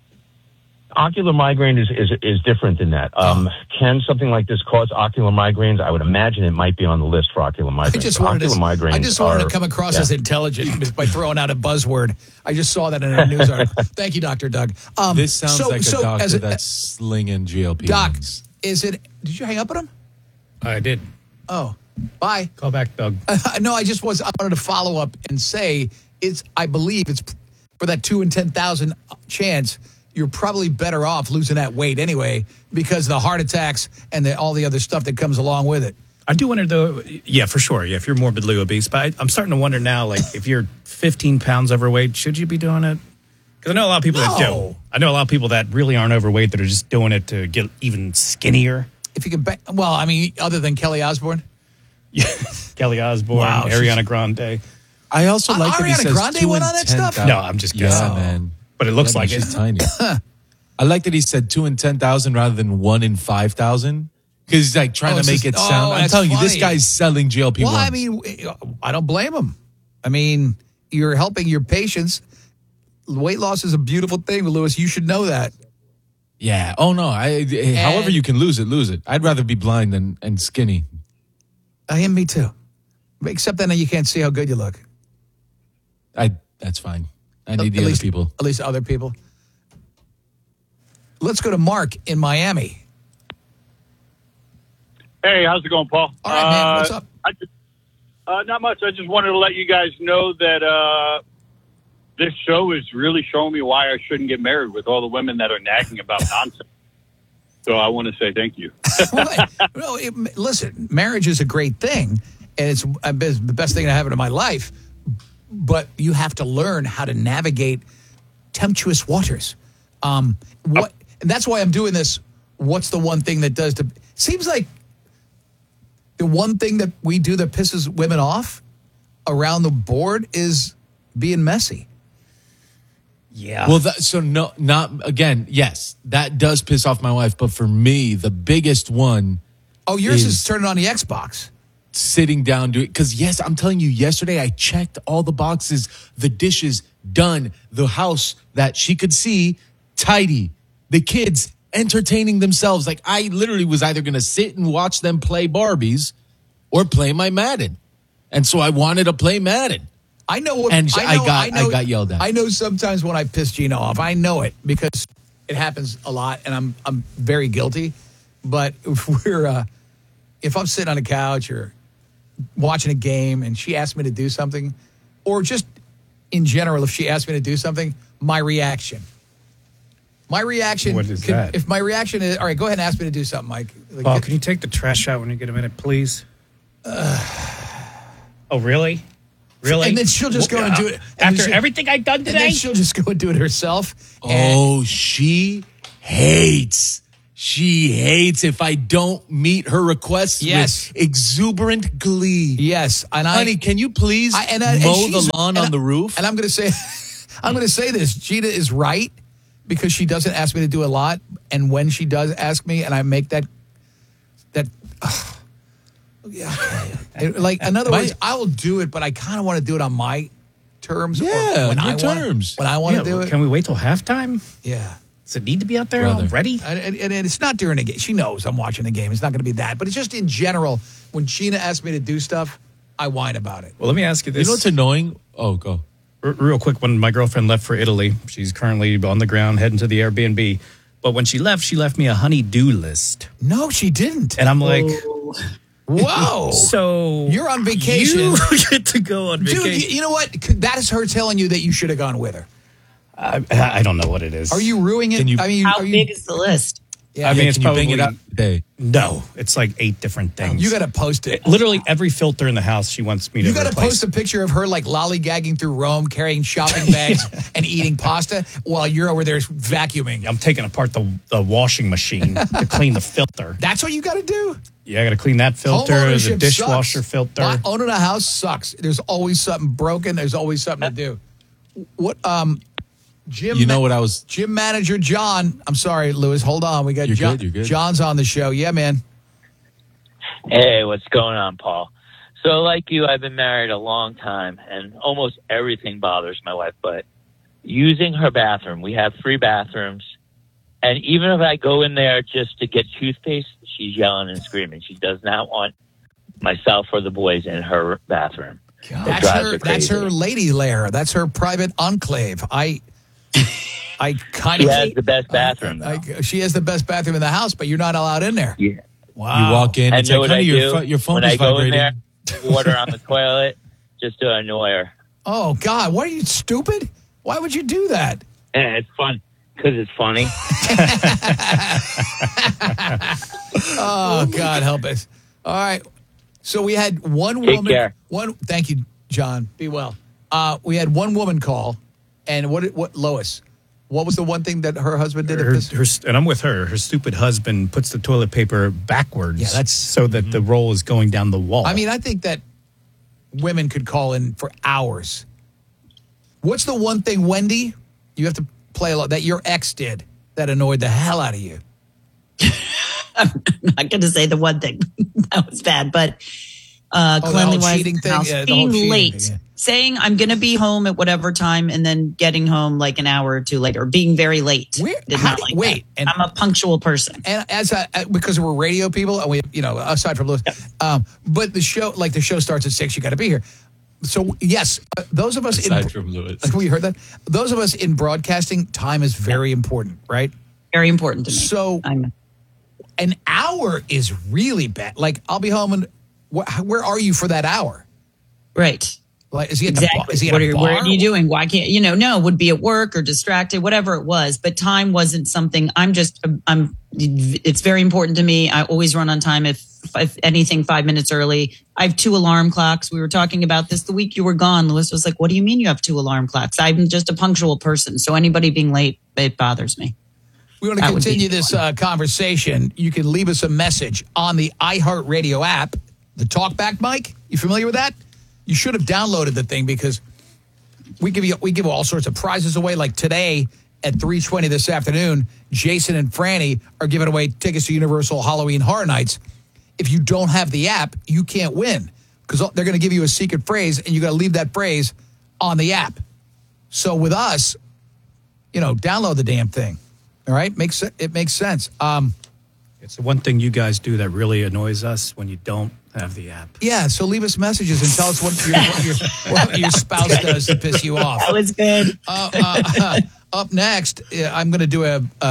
Speaker 20: Ocular migraine is different than that. Can something like this cause ocular migraines? I would imagine it might be on the list for ocular migraines.
Speaker 1: I just wanted to come across as intelligent by throwing out a buzzword. I just saw that in a news article. Thank you, Dr. Doug.
Speaker 3: This sounds like a doctor that's slinging GLP.
Speaker 1: Doc, did you hang up on him?
Speaker 2: I did.
Speaker 1: Oh, bye.
Speaker 2: Call back, Doug.
Speaker 1: No, I wanted to follow up and say I believe it's for that 2 in 10,000 chance. You're probably better off losing that weight anyway because of the heart attacks and all the other stuff that comes along with it.
Speaker 2: I do wonder, though, yeah, for sure. Yeah, if you're morbidly obese. But I'm starting to wonder now, like, if you're 15 pounds overweight, should you be doing it? Because I know a lot of people that do. I know a lot of people that really aren't overweight that are just doing it to get even skinnier.
Speaker 1: If you can, other than Kelly Osbourne?
Speaker 2: Yeah, Kelly Osbourne, Ariana Grande.
Speaker 3: I also like that he says
Speaker 1: Ariana Grande went on that stuff?
Speaker 2: No, I'm just guessing.
Speaker 3: Yeah, man.
Speaker 2: But it looks like
Speaker 3: she's tiny. I like that he said 2 in 10,000 rather than 1 in 5,000 because he's like trying to make it sound. I'm telling you, this guy's selling GLP-1.
Speaker 1: Well, I mean, I don't blame him. I mean, you're helping your patients. Weight loss is a beautiful thing, Lewis. You should know that.
Speaker 3: Yeah. Oh no. However you can lose it. I'd rather be blind and skinny.
Speaker 1: Me too. Except then you can't see how good you look.
Speaker 3: That's fine. I need the other people.
Speaker 1: At least other people. Let's go to Mark in Miami.
Speaker 21: Hey, how's it going, Paul?
Speaker 1: All right, man. What's up?
Speaker 21: Not much. I just wanted to let you guys know that this show is really showing me why I shouldn't get married with all the women that are nagging about nonsense. So I want to say thank you.
Speaker 1: Listen, marriage is a great thing, and it's the best thing that happened in my life. But you have to learn how to navigate tempestuous waters. And that's why I'm doing this. What's the one thing that does to? Seems like the one thing that we do that pisses women off around the board is being messy.
Speaker 2: Yeah.
Speaker 3: Well, yes, that does piss off my wife. But for me, the biggest one.
Speaker 1: Oh, yours is turning on the Xbox.
Speaker 3: Sitting down doing, because yes, I'm telling you, yesterday I checked all the boxes, the dishes done, the house that she could see tidy, the kids entertaining themselves. Like I literally was either going to sit and watch them play Barbies or play my Madden, and so I wanted to play Madden.
Speaker 1: I know what,
Speaker 3: and I got yelled at.
Speaker 1: I know sometimes when I piss Gina off, I know it because it happens a lot, and I'm very guilty. But if I'm sitting on a couch or watching a game and she asked me to do something, or just in general, if she asked me to do something, my reaction My reaction.
Speaker 2: What is that?
Speaker 1: If my reaction is all right, go ahead and ask me to do something, Mike.
Speaker 2: Paul, can you take the trash out when you get a minute, please? Oh, really? Really?
Speaker 1: And then she'll just go and do it
Speaker 2: after everything I've done today.
Speaker 1: And then she'll just go and do it herself.
Speaker 3: She hates. She hates if I don't meet her requests with exuberant glee.
Speaker 1: Yes. And
Speaker 3: honey, can you please mow the lawn on the roof?
Speaker 1: And I'm going to say, this. Gina is right because she doesn't ask me to do a lot. And when she does ask me and I make that, like, in other words, I will do it, but I kind of want to do it on my terms.
Speaker 3: Yeah,
Speaker 1: when
Speaker 3: on your terms.
Speaker 1: When I want to do it.
Speaker 2: Can we wait till halftime?
Speaker 1: Yeah.
Speaker 2: Does it need to be out there already?
Speaker 1: And it's not during the game. She knows I'm watching the game. It's not going to be that. But it's just in general, when Gina asks me to do stuff, I whine about it.
Speaker 2: Well, let me ask you this.
Speaker 3: You know what's annoying? Oh, go.
Speaker 2: Real quick, when my girlfriend left for Italy, she's currently on the ground heading to the Airbnb. But when she left me a honey-do list.
Speaker 1: No, she didn't.
Speaker 2: And I'm like...
Speaker 1: Whoa.
Speaker 2: So...
Speaker 1: You're on vacation.
Speaker 2: You get to go on vacation.
Speaker 1: Dude, you know what? That is her telling you that you should have gone with her.
Speaker 2: I don't know what it is.
Speaker 1: Are you ruining it?
Speaker 4: How big is the list?
Speaker 1: Yeah,
Speaker 2: I mean, it's probably
Speaker 3: it up today.
Speaker 2: No, it's like 8 different things.
Speaker 1: You got to post it.
Speaker 2: Literally every filter in the house she wants me to
Speaker 1: You got to
Speaker 2: replace.
Speaker 1: post a picture of her like lollygagging through Rome, carrying shopping bags and eating pasta while you're over there vacuuming.
Speaker 2: I'm taking apart the washing machine to clean the filter.
Speaker 1: That's what you got to do?
Speaker 2: Yeah, I got to clean that filter, the dishwasher filter.
Speaker 1: Owning a house sucks. There's always something broken. There's always something to do. What? Gym.
Speaker 3: You know what I was...
Speaker 1: Gym manager John. I'm sorry, Lewis. Hold on. We got
Speaker 3: You're good.
Speaker 1: John's on the show. Yeah, man.
Speaker 5: Hey, what's going on, Paul? So like you, I've been married a long time, and almost everything bothers my wife, but using her bathroom, we have 3 bathrooms, and even if I go in there just to get toothpaste, she's yelling and screaming. She does not want myself or the boys in her bathroom.
Speaker 1: That's her lady lair. That's her private enclave. I kind of...
Speaker 5: She has the best bathroom,
Speaker 1: she has the best bathroom in the house, but you're not allowed in there.
Speaker 5: Yeah.
Speaker 1: Wow.
Speaker 3: You walk in, it's
Speaker 5: know
Speaker 3: like,
Speaker 5: what
Speaker 3: honey,
Speaker 5: I do
Speaker 3: your phone
Speaker 5: when
Speaker 3: is
Speaker 5: I go
Speaker 3: vibrating.
Speaker 5: in there, water on the toilet, just to annoy her.
Speaker 1: Oh, God. What are you, stupid? Why would you do that?
Speaker 5: Yeah, it's fun. Because it's funny.
Speaker 1: Oh, God help us. All right. So we had one woman.
Speaker 5: Care.
Speaker 1: Thank you, John. Be well. We had one woman call. And what Lois, what was the one thing that her husband did?
Speaker 2: And I'm with her. Her stupid husband puts the toilet paper backwards.
Speaker 1: Yeah, that's
Speaker 2: so that the roll is going down the wall.
Speaker 1: I mean, I think that women could call in for hours. What's the one thing, Wendy, you have to play a lot, that your ex did that annoyed the hell out of you?
Speaker 4: I'm not going to say the one thing. That was bad, but cleanliness,
Speaker 1: cheating thing?
Speaker 4: house,
Speaker 1: Yeah,
Speaker 4: being
Speaker 1: cheating
Speaker 4: late,
Speaker 1: thing, yeah.
Speaker 4: saying I'm going to be home at whatever time and then getting home like an hour or two later, being very late. Did not like that.
Speaker 1: And
Speaker 4: I'm a punctual person.
Speaker 1: And because we're radio people, and we, aside from Lewis, but the show starts at 6. You got to be here. So yes, those of us
Speaker 3: aside from Lewis,
Speaker 1: we heard that. Those of us in broadcasting, time is very important, right?
Speaker 4: Very important to me.
Speaker 1: So an hour is really bad. Like I'll be home, and where are you for that hour?
Speaker 4: Right.
Speaker 1: Like, is he at
Speaker 4: exactly.
Speaker 1: the bar? Is he at a bar?
Speaker 4: What are you doing? Why can't no? Would be at work or distracted, whatever it was. But time wasn't something. It's very important to me. I always run on time. If anything, 5 minutes early. I have 2 alarm clocks. We were talking about this the week you were gone. Lewis was like, "What do you mean you have 2 alarm clocks?" I'm just a punctual person, so anybody being late, it bothers me.
Speaker 1: We want to continue this conversation. You can leave us a message on the iHeartRadio app. The Talkback mic. You familiar with that? You should have downloaded the thing because we give all sorts of prizes away. Like today at 3:20 this afternoon, Jason and Franny are giving away tickets to Universal Halloween Horror Nights. If you don't have the app, you can't win because they're going to give you a secret phrase and you got to leave that phrase on the app. So with us, download the damn thing. All right, it makes sense.
Speaker 2: It's the one thing you guys do that really annoys us when you don't have the app.
Speaker 1: Yeah, so leave us messages and tell us what your spouse does to piss you off.
Speaker 4: That was good.
Speaker 1: Up next, I'm going to do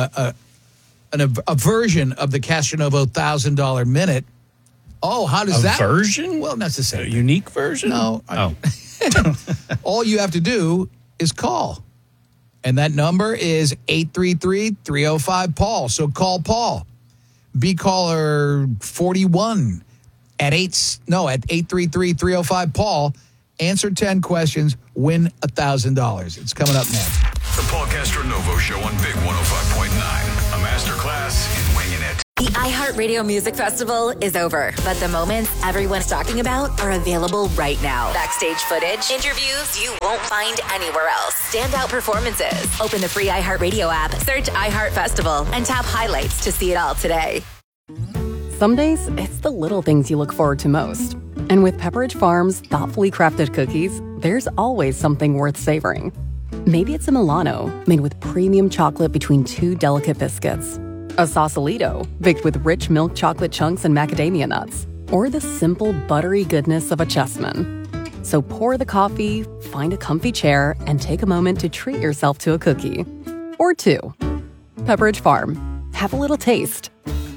Speaker 1: a version of the Castronovo $1,000 minute. Oh, how does that
Speaker 2: version?
Speaker 1: Well, not the same.
Speaker 2: A unique version?
Speaker 1: No.
Speaker 2: Oh.
Speaker 1: All you have to do is call. And that number is 833-305-PAUL. So call Paul. Be caller 41 at 833-305-PAUL. Answer 10 questions, win $1,000. It's coming up next.
Speaker 6: The Paul Castronovo Show on Big 105.9. A masterclass in winging it.
Speaker 7: The iHeartRadio Music Festival is over, but the moments everyone's talking about are available right now. Backstage footage, interviews you won't find anywhere else, standout performances. Open the free iHeartRadio app, search iHeart Festival, and tap highlights to see it all today.
Speaker 8: Some days, it's the little things you look forward to most. And with Pepperidge Farm's thoughtfully crafted cookies, there's always something worth savoring. Maybe it's a Milano made with premium chocolate between two delicate biscuits. A Sausalito baked with rich milk chocolate chunks and macadamia nuts. Or the simple buttery goodness of a Chessman. So pour the coffee, find a comfy chair, and take a moment to treat yourself to a cookie. Or two. Pepperidge Farm. Have a little taste.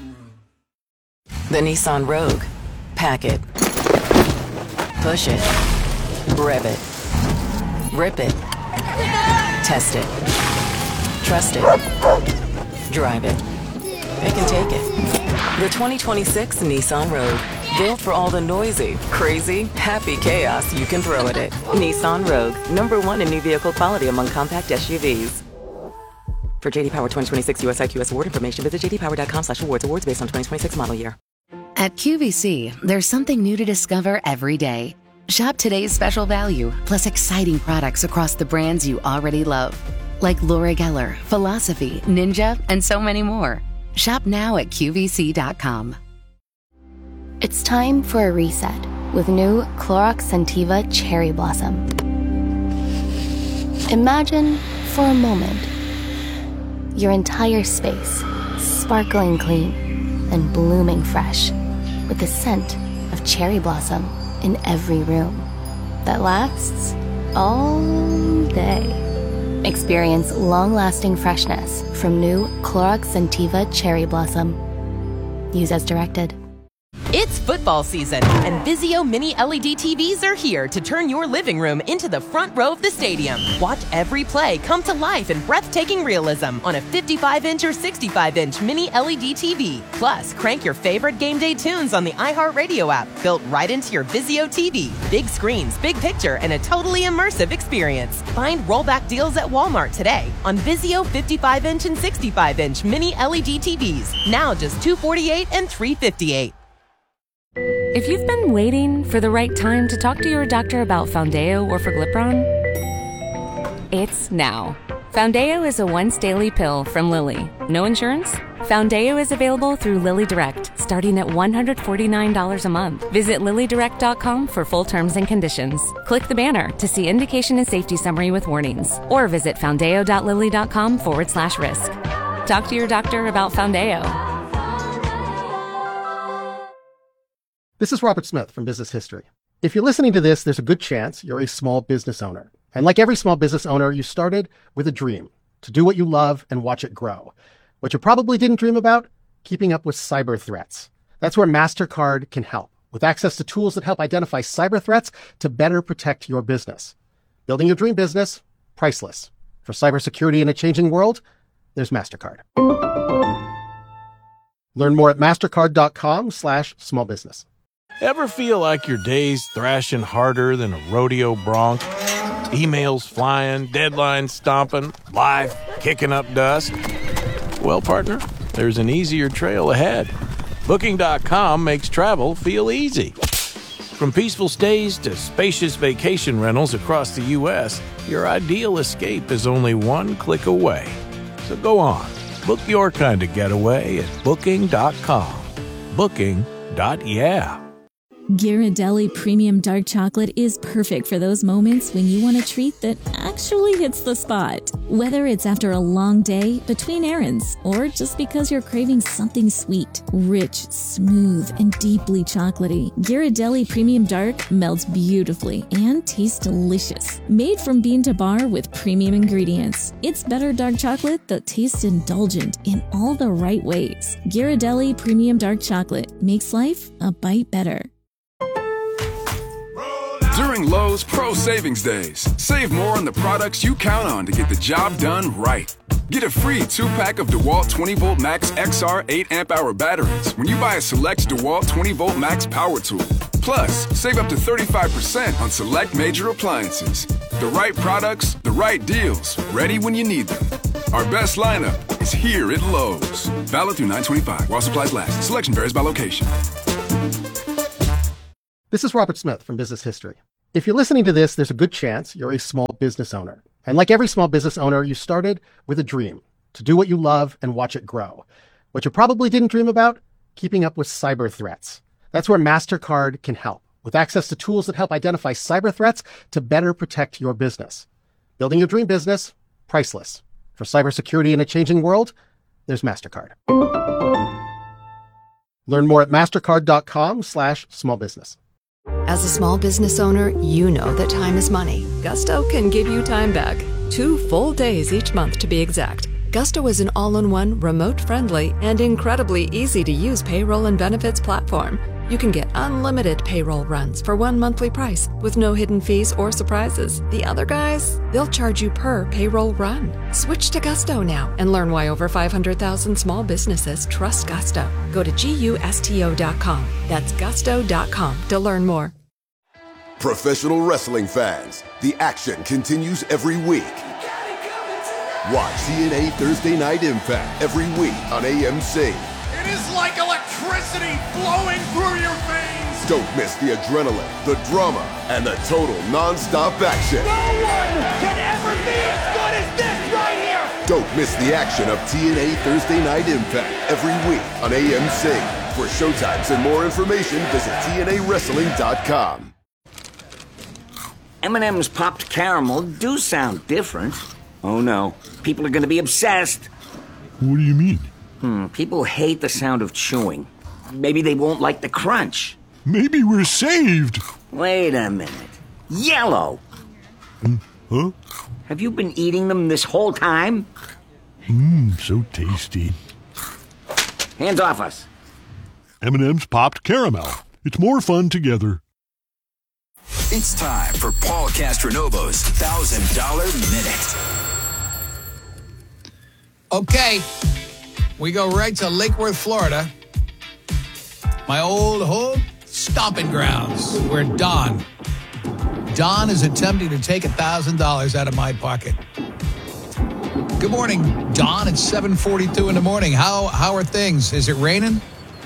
Speaker 22: The Nissan Rogue. Pack it. Push it. Rev it. Rip it. Test it. Trust it. Drive it. Pick and take it. The 2026 Nissan Rogue. Built for all the noisy, crazy, happy chaos you can throw at it. Nissan Rogue. #1 in new vehicle quality among compact SUVs. For JD Power 2026 US IQS award information, visit jdpower.com/awards. Awards based on 2026 model year.
Speaker 12: At QVC, there's something new to discover every day. Shop today's special value, plus exciting products across the brands you already love. Like Laura Geller, Philosophy, Ninja, and so many more. Shop now at QVC.com.
Speaker 23: It's time for a reset with new Clorox Scentiva Cherry Blossom. Imagine, for a moment, your entire space sparkling clean and blooming fresh with the scent of cherry blossom in every room that lasts all day. Experience long-lasting freshness from new Clorox Scentiva Cherry Blossom. Use as directed.
Speaker 24: It's football season, and Vizio Mini LED TVs are here to turn your living room into the front row of the stadium. Watch every play come to life in breathtaking realism on a 55-inch or 65-inch Mini LED TV. Plus, crank your favorite game day tunes on the iHeartRadio app, built right into your Vizio TV. Big screens, big picture, and a totally immersive experience. Find rollback deals at Walmart today on Vizio 55-inch and 65-inch Mini LED TVs. Now just $248 and $358.
Speaker 25: If you've been waiting for the right time to talk to your doctor about Foundayo or Forglipron, it's now. Foundayo is a once-daily pill from Lilly. No insurance? Foundayo is available through Lilly Direct, starting at $149 a month. Visit LillyDirect.com for full terms and conditions. Click the banner to see indication and safety summary with warnings, or visit Foundayo.Lilly.com/risk. Talk to your doctor about Foundayo.
Speaker 26: This is Robert Smith from Business History. If you're listening to this, there's a good chance you're a small business owner. And like every small business owner, you started with a dream to do what you love and watch it grow. What you probably didn't dream about, keeping up with cyber threats. That's where MasterCard can help, with access to tools that help identify cyber threats to better protect your business. Building your dream business, priceless. For cybersecurity in a changing world, there's MasterCard. Learn more at mastercard.com/smallbusiness.
Speaker 27: Ever feel like your day's thrashing harder than a rodeo bronc? Emails flying, deadlines stomping, life kicking up dust? Well, partner, there's an easier trail ahead. Booking.com makes travel feel easy. From peaceful stays to spacious vacation rentals across the U.S., your ideal escape is only one click away. So go on, book your kind of getaway at Booking.com. Booking.yeah.
Speaker 28: Ghirardelli Premium Dark Chocolate is perfect for those moments when you want a treat that actually hits the spot. Whether it's after a long day, between errands, or just because you're craving something sweet, rich, smooth, and deeply chocolatey, Ghirardelli Premium Dark melts beautifully and tastes delicious. Made from bean to bar with premium ingredients, it's better dark chocolate that tastes indulgent in all the right ways. Ghirardelli Premium Dark Chocolate makes life a bite better.
Speaker 9: During Lowe's Pro Savings Days, save more on the products you count on to get the job done right. Get a free 2-pack of DeWalt 20V Max XR 8 amp hour batteries when you buy a select DeWalt 20V Max power tool. Plus, save up to 35% on select major appliances. The right products, the right deals, ready when you need them. Our best lineup is here at Lowe's. Valid through 9/25 while supplies last. Selection varies by location.
Speaker 26: This is Robert Smith from Business History. If you're listening to this, there's a good chance you're a small business owner. And like every small business owner, you started with a dream to do what you love and watch it grow. What you probably didn't dream about, keeping up with cyber threats. That's where MasterCard can help, with access to tools that help identify cyber threats to better protect your business. Building your dream business, priceless. For cybersecurity in a changing world, there's MasterCard. Learn more at mastercard.com/smallbusiness.
Speaker 10: As a small business owner, you know that time is money. Gusto can give you time back. 2 full days each month, to be exact. Gusto is an all-in-one, remote-friendly, and incredibly easy-to-use payroll and benefits platform. You can get unlimited payroll runs for one monthly price with no hidden fees or surprises. The other guys, they'll charge you per payroll run. Switch to Gusto now and learn why over 500,000 small businesses trust Gusto. Go to GUSTO.com. That's gusto.com to learn more.
Speaker 11: Professional wrestling fans, the action continues every week. Watch TNA Thursday Night Impact every week on AMC.
Speaker 13: It is like electricity flowing through your veins.
Speaker 11: Don't miss the adrenaline, the drama, and the total non-stop action.
Speaker 13: No one can ever be as good as this right here.
Speaker 11: Don't miss the action of TNA Thursday Night Impact every week on AMC. For showtimes and more information, visit TNAWrestling.com.
Speaker 14: M&M's popped caramel do sound different. Oh no, people are going to be obsessed.
Speaker 17: What do you mean?
Speaker 14: People hate the sound of chewing. Maybe they won't like the crunch.
Speaker 17: Maybe we're saved.
Speaker 14: Wait a minute. Yellow.
Speaker 17: Huh?
Speaker 14: Have you been eating them this whole time?
Speaker 17: So tasty.
Speaker 14: Hands off us.
Speaker 17: M&M's popped caramel. It's more fun together.
Speaker 6: It's time for Paul Castronovo's $1,000 Minute.
Speaker 1: Okay, we go right to Lake Worth, Florida. My old home stomping grounds, where Don is attempting to take $1,000 out of my pocket. Good morning, Don. It's 7:42 in the morning. How are things? Is it raining?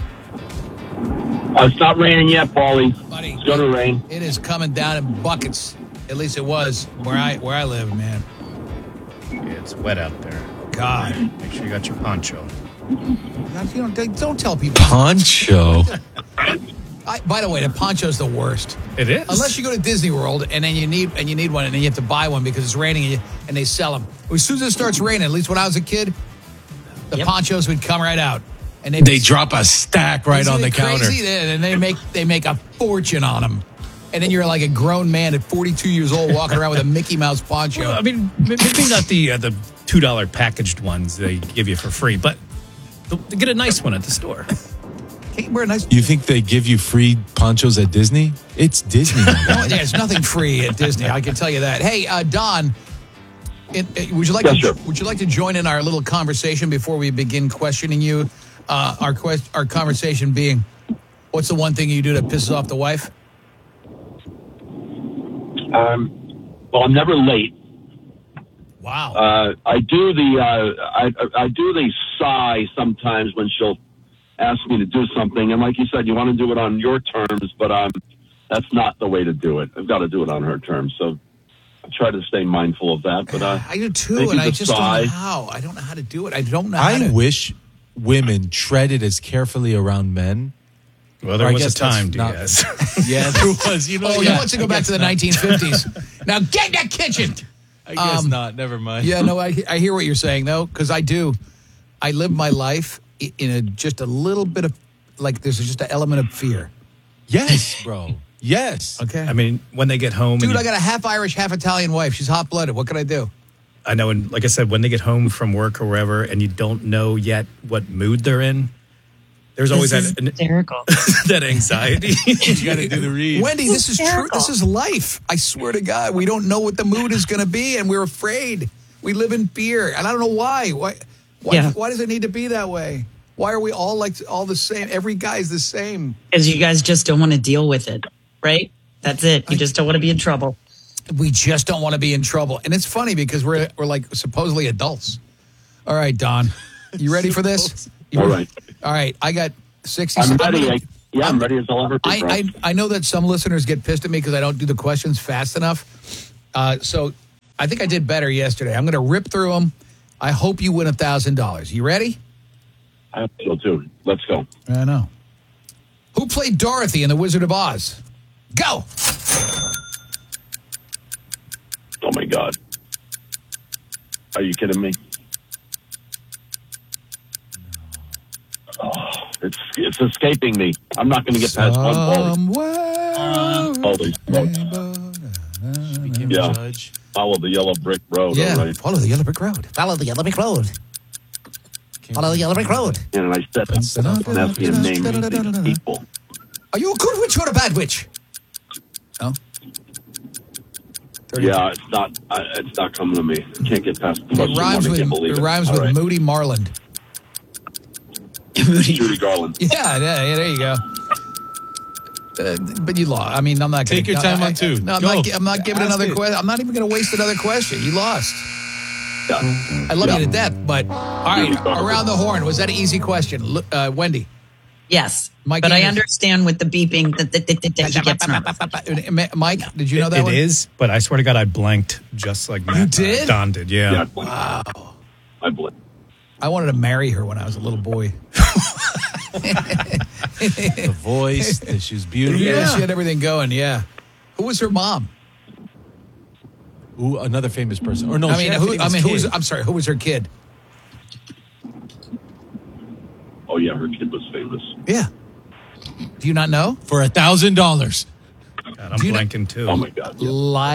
Speaker 15: It's not raining yet, Paulie.
Speaker 1: Buddy,
Speaker 15: it's going to rain.
Speaker 1: It is coming down in buckets. At least it was where I live, man.
Speaker 2: Yeah, it's wet out there.
Speaker 1: God.
Speaker 2: Make sure you got your poncho.
Speaker 1: Don't tell people.
Speaker 3: Poncho?
Speaker 1: By the way, the poncho's the worst.
Speaker 2: It is.
Speaker 1: Unless you go to Disney World and then you need one and then you have to buy one because it's raining and they sell them. As soon as it starts raining, at least when I was a kid, the ponchos would come right out. And
Speaker 3: they drop a stack right on the counter.
Speaker 1: And they make a fortune on them. And then you're like a grown man at 42 years old walking around with a Mickey Mouse poncho.
Speaker 2: Well, I mean, maybe not the $2 packaged ones they give you for free, but get a nice one at the store.
Speaker 1: Can't you wear a nice?
Speaker 3: You think they give you free ponchos at Disney? It's Disney.
Speaker 1: Yeah, it's nothing free at Disney. I can tell you that. Hey, Don, would you like to join in our little conversation before we begin questioning you? Our conversation being, what's the one thing you do that pisses off the wife?
Speaker 15: Well, I'm never late.
Speaker 1: Wow.
Speaker 15: I do the sigh sometimes when she'll ask me to do something, and like you said, you want to do it on your terms, but that's not the way to do it. I've got to do it on her terms, so I try to stay mindful of that. But
Speaker 1: I do too, and I just don't know how. I don't know how to do it. I don't know.
Speaker 3: I wish women treaded as carefully around men.
Speaker 2: Well, there was a time, Diaz.
Speaker 3: Yeah, there was.
Speaker 1: He wants to go back to the 1950s. Now get in that kitchen.
Speaker 3: I guess not. Never mind.
Speaker 1: Yeah, no, I hear what you're saying, though, because I do. I live my life in just a little bit of, like, there's just an element of fear.
Speaker 3: Yes, bro. Yes.
Speaker 1: Okay.
Speaker 2: I mean, when they get home.
Speaker 1: Dude, I got a half Irish, half Italian wife. She's hot-blooded. What can I do?
Speaker 2: I know, and like I said, when they get home from work or wherever and you don't know yet what mood they're in, There's always that
Speaker 4: hysterical.
Speaker 2: that anxiety.
Speaker 3: You got to do the read.
Speaker 1: Wendy, this is true. This is life. I swear to God, we don't know what the mood is going to be, and we're afraid. We live in fear, and I don't know why. Why does it need to be that way? Why are we all all the same? Every guy's the same.
Speaker 4: Because you guys just don't want to deal with it, right? That's it. You just don't want to be in trouble.
Speaker 1: We just don't want to be in trouble. And it's funny because we're like supposedly adults. All right, Don, you ready for this?
Speaker 15: All right.
Speaker 1: All right, I got 60
Speaker 15: I'm ready. I'm ready as I'll ever be.
Speaker 1: I know that some listeners get pissed at me because I don't do the questions fast enough. So I think I did better yesterday. I'm going to rip through them. I hope you win $1,000. You ready?
Speaker 15: I hope so, too. Let's go.
Speaker 1: I know. Who played Dorothy in The Wizard of Oz? Go!
Speaker 15: Oh, my God. Are you kidding me? Oh, it's escaping me. I'm not going to get past one ball. Holy smokes. Yeah. Follow the yellow brick road.
Speaker 1: Yeah,
Speaker 15: all right.
Speaker 1: follow the yellow brick road. Follow the yellow brick road. Follow the yellow brick road.
Speaker 15: And I said that. And that's the name these people.
Speaker 1: Are you a good witch or a bad witch? No.
Speaker 15: Yeah, it's not coming to me. I can't get past the
Speaker 1: It rhymes with Moody Marland.
Speaker 15: Judy Garland.
Speaker 1: Yeah, there you go. But you lost. I mean, I'm not going to
Speaker 3: take your time on two.
Speaker 1: No, I'm not giving another question. I'm not even going to waste another question. You lost.
Speaker 15: Yeah.
Speaker 1: I love you to death, but all right. Around the horn. Was that an easy question, Wendy?
Speaker 4: Yes,
Speaker 1: Mike,
Speaker 4: but I understand with the beeping that he gets nervous.
Speaker 1: Mike, did you know that one?
Speaker 2: It is, but I swear to God, I blanked just like Matt.
Speaker 1: You did?
Speaker 2: Don did, yeah.
Speaker 1: Wow.
Speaker 15: I blinked.
Speaker 1: I wanted to marry her when I was a little boy.
Speaker 3: The voice, she was beautiful.
Speaker 1: Yeah, she had everything going, yeah. Who was her mom?
Speaker 3: Ooh, another famous person. Or no,
Speaker 1: who was her kid?
Speaker 15: Oh, yeah, her kid was famous.
Speaker 1: Yeah. Do you not know?
Speaker 3: For $1,000.
Speaker 2: God, I'm blanking too.
Speaker 15: Oh, my God. Yeah.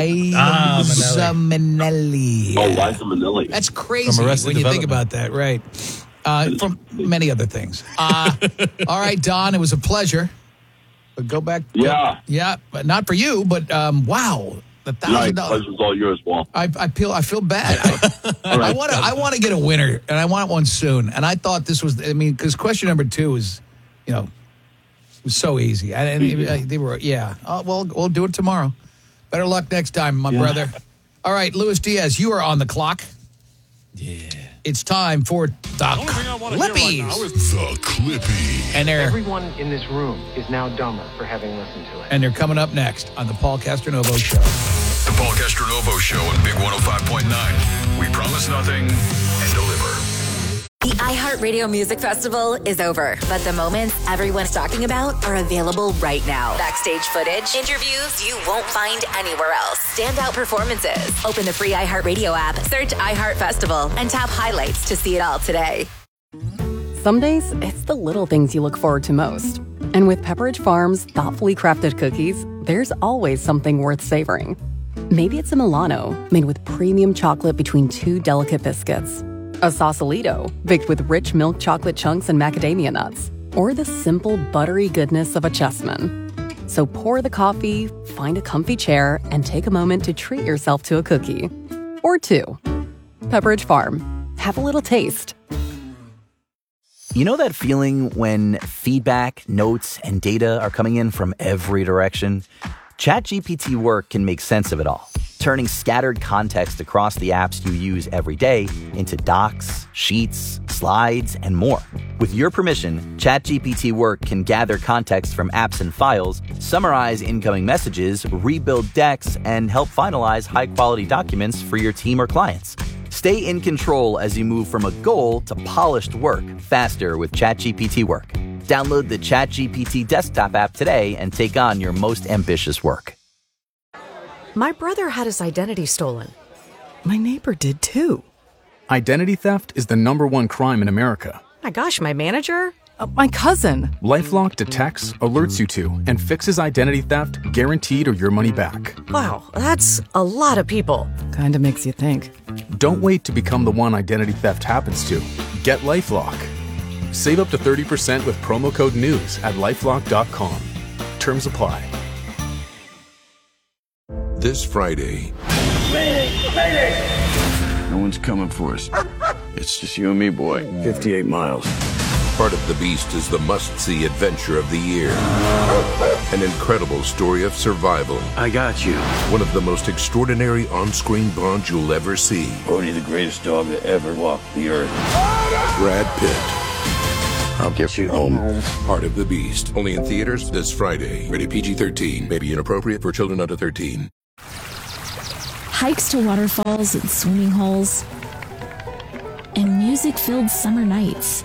Speaker 1: Liza Minnelli.
Speaker 15: Oh, Liza Minnelli.
Speaker 1: That's crazy when you think about that, right? From many other things. All right, Don, it was a pleasure. But go back.
Speaker 15: Yeah.
Speaker 1: Yeah, but not for you, but wow. $1,000.
Speaker 15: Pleasure's all yours, Walt.
Speaker 1: I feel bad. I want to get a winner, and I want one soon. And I thought this was, because question number 2 is, was so easy. They were, we'll do it tomorrow. Better luck next time, my brother. All right, Luis Diaz, you are on the clock.
Speaker 3: Yeah.
Speaker 1: It's time for the Clippies.
Speaker 11: The Clippy.
Speaker 1: And
Speaker 5: everyone in this room is now dumber for having listened to it.
Speaker 1: And they're coming up next on the Paul Castronovo Show.
Speaker 6: The Paul Castronovo Show on Big 105.9. We promise nothing and deliver.
Speaker 7: The iHeartRadio Music Festival is over, but the moments everyone's talking about are available right now. Backstage footage, interviews you won't find anywhere else, standout performances. Open the free iHeartRadio app, search iHeart Festival, and tap highlights to see it all today.
Speaker 8: Some days, it's the little things you look forward to most. And with Pepperidge Farm's thoughtfully crafted cookies, there's always something worth savoring. Maybe it's a Milano made with premium chocolate between 2 delicate biscuits. A Sausalito, baked with rich milk chocolate chunks and macadamia nuts. Or the simple, buttery goodness of a Chessman. So pour the coffee, find a comfy chair, and take a moment to treat yourself to a cookie. Or 2. Pepperidge Farm. Have a little taste.
Speaker 16: You know that feeling when feedback, notes, and data are coming in from every direction? ChatGPT Work can make sense of it all, turning scattered context across the apps you use every day into docs, sheets, slides, and more. With your permission, ChatGPT Work can gather context from apps and files, summarize incoming messages, rebuild decks, and help finalize high-quality documents for your team or clients. Stay in control as you move from a goal to polished work faster with ChatGPT Work. Download the ChatGPT desktop app today and take on your most ambitious work.
Speaker 18: My brother had his identity stolen. My neighbor did too.
Speaker 19: Identity theft is the #1 crime in America.
Speaker 18: My gosh, my manager? My cousin.
Speaker 19: LifeLock detects, alerts you to, and fixes identity theft guaranteed or your money back.
Speaker 18: Wow, that's a lot of people. Kinda makes you think.
Speaker 19: Don't wait to become the one identity theft happens to. Get LifeLock. Save up to 30% with promo code NEWS at LifeLock.com. Terms apply.
Speaker 11: This Friday,
Speaker 14: No one's coming for us. It's just you and me, boy. 58 miles.
Speaker 11: Part of the Beast is the must-see adventure of the year. An incredible story of survival.
Speaker 14: I got you.
Speaker 11: One of the most extraordinary on-screen bonds you'll ever see.
Speaker 14: Bodhi, the greatest dog that ever walked the earth.
Speaker 11: Brad Pitt.
Speaker 14: I'll get you home.
Speaker 11: Part of the Beast. Only in theaters this Friday. Rated PG-13. May be inappropriate for children under 13.
Speaker 28: Hikes to waterfalls and swimming holes, and music-filled summer nights.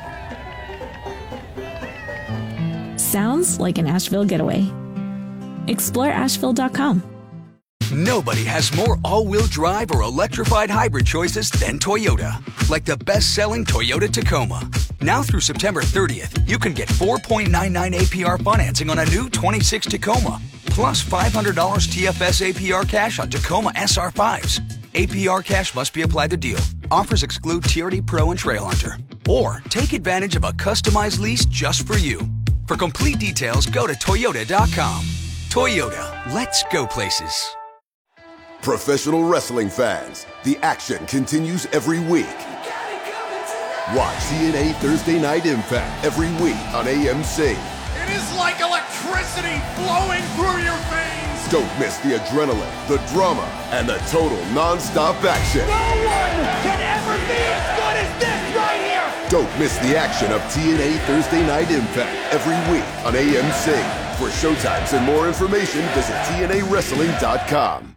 Speaker 28: Sounds like an Asheville getaway. Explore Asheville.com.
Speaker 6: Nobody has more all-wheel drive or electrified hybrid choices than Toyota. Like the best-selling Toyota Tacoma. Now through September 30th, you can get 4.99 APR financing on a new 26 Tacoma. Plus $500 TFS APR cash on Tacoma SR5s. APR cash must be applied to deal. Offers exclude TRD Pro and Trail Hunter. Or take advantage of a customized lease just for you. For complete details, go to Toyota.com. Toyota, let's go places.
Speaker 11: Professional wrestling fans, the action continues every week. Watch TNA Thursday Night Impact every week on AMC.
Speaker 13: It is like electricity flowing through your veins.
Speaker 11: Don't miss the adrenaline, the drama, and the total non-stop action.
Speaker 13: No one can ever be as good as this right here.
Speaker 11: Don't miss the action of TNA Thursday Night Impact every week on AMC. For showtimes and more information, visit TNAWrestling.com.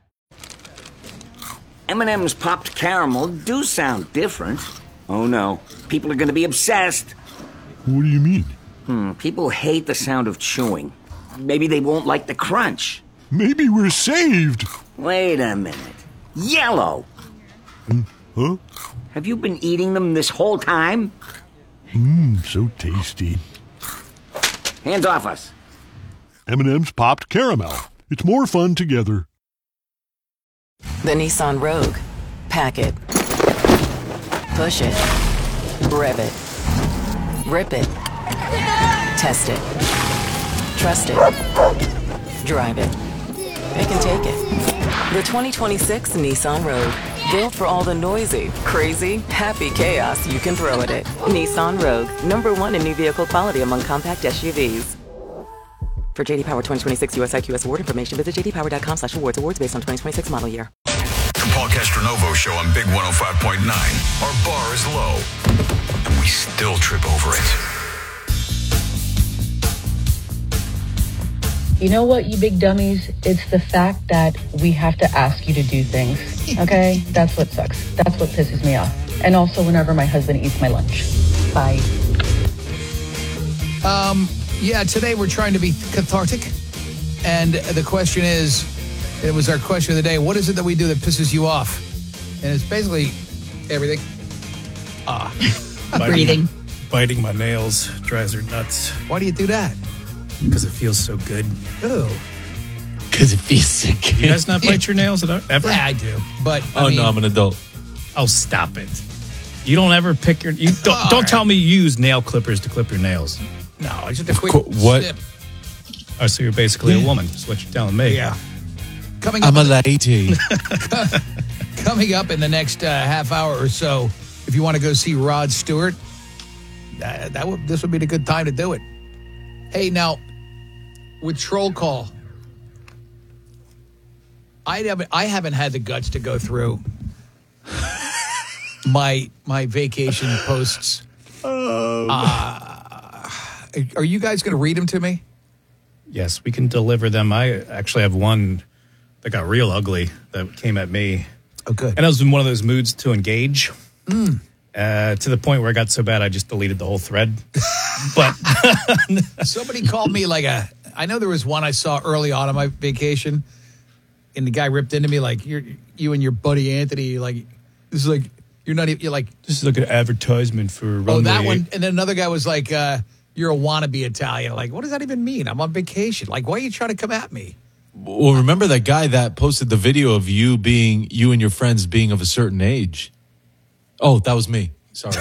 Speaker 14: M&M's popped caramel do sound different. Oh no, people are going to be obsessed.
Speaker 17: What do you mean?
Speaker 14: People hate the sound of chewing. Maybe they won't like the crunch.
Speaker 17: Maybe we're saved.
Speaker 14: Wait a minute. Yellow.
Speaker 17: Huh?
Speaker 14: Have you been eating them this whole time?
Speaker 17: So tasty.
Speaker 14: Hands off us.
Speaker 17: M&M's popped caramel. It's more fun together.
Speaker 12: The Nissan Rogue. Pack it. Push it. Rev it. Rip it. Test it. Trust it. Drive it. It can take it. The 2026 Nissan Rogue. Built for all the noisy, crazy, happy chaos you can throw at it. Nissan Rogue. #1 in new vehicle quality among compact SUVs. For JD Power 2026 US IQS award information, visit jdpower.com/awards. Awards based on 2026 model year.
Speaker 6: The Paul Castronovo Show on Big 105.9. Our bar is low, and we still trip over it.
Speaker 20: You know what, you big dummies? It's the fact that we have to ask you to do things, okay? That's what sucks. That's what pisses me off. And also whenever my husband eats my lunch. Bye.
Speaker 1: Yeah, today we're trying to be cathartic. And the question is, it was our question of the day, what is it that we do that pisses you off? And it's basically everything.
Speaker 4: Breathing.
Speaker 2: Biting my nails drives her nuts.
Speaker 1: Why do you do that?
Speaker 2: Because it feels so good.
Speaker 1: Oh.
Speaker 3: Because it feels so good.
Speaker 2: You guys not bite your nails ever?
Speaker 1: Yeah, I do. But
Speaker 3: no, I'm an adult.
Speaker 2: Oh, stop it. You don't ever pick your... Don't tell me you use nail clippers to clip your nails.
Speaker 1: No, I just a quick
Speaker 3: what?
Speaker 1: snip.
Speaker 2: Oh, so you're basically a woman, is what you're telling me.
Speaker 1: Yeah.
Speaker 3: I'm a lady.
Speaker 1: Coming up in the next half hour or so, if you want to go see Rod Stewart, this would be the good time to do it. Hey, now, with Troll Call, I haven't had the guts to go through my vacation posts. Are you guys going to read them to me?
Speaker 2: Yes, we can deliver them. I actually have one that got real ugly that came at me.
Speaker 1: Oh, good.
Speaker 2: And I was in one of those moods to engage. To the point where it got so bad I just deleted the whole thread. But
Speaker 1: somebody called me I know there was one I saw early on my vacation, and the guy ripped into me like, you and your buddy Anthony, like, this is like, you're not even, you're like,
Speaker 2: this is like an advertisement for Runway.
Speaker 1: Oh, that one. And then another guy was like, you're a wannabe Italian. Like, what does that even mean? I'm on vacation. Like, why are you trying to come at me?
Speaker 3: Well, remember that guy that posted the video of you and your friends being of a certain age? Oh, that was me. Sorry.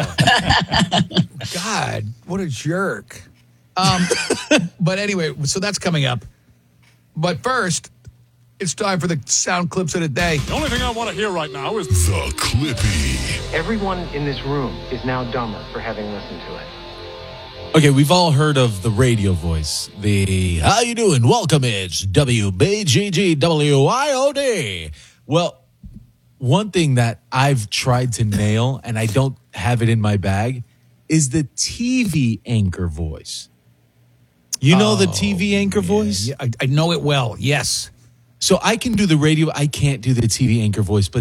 Speaker 1: God, what a jerk. But anyway, so that's coming up. But first, it's time for the sound clips of the day.
Speaker 13: The only thing I want to hear right now is
Speaker 11: The Clippy.
Speaker 5: Everyone in this room is now dumber for having listened to it.
Speaker 3: Okay, we've all heard of the radio voice. The how you doing? Welcome, it's WBGGWIOD. Well, one thing that I've tried to nail, and I don't have it in my bag, is the TV anchor voice. You know the TV anchor voice?
Speaker 1: Yeah, I know it well, yes.
Speaker 3: So I can do the radio. I can't do the TV anchor voice, but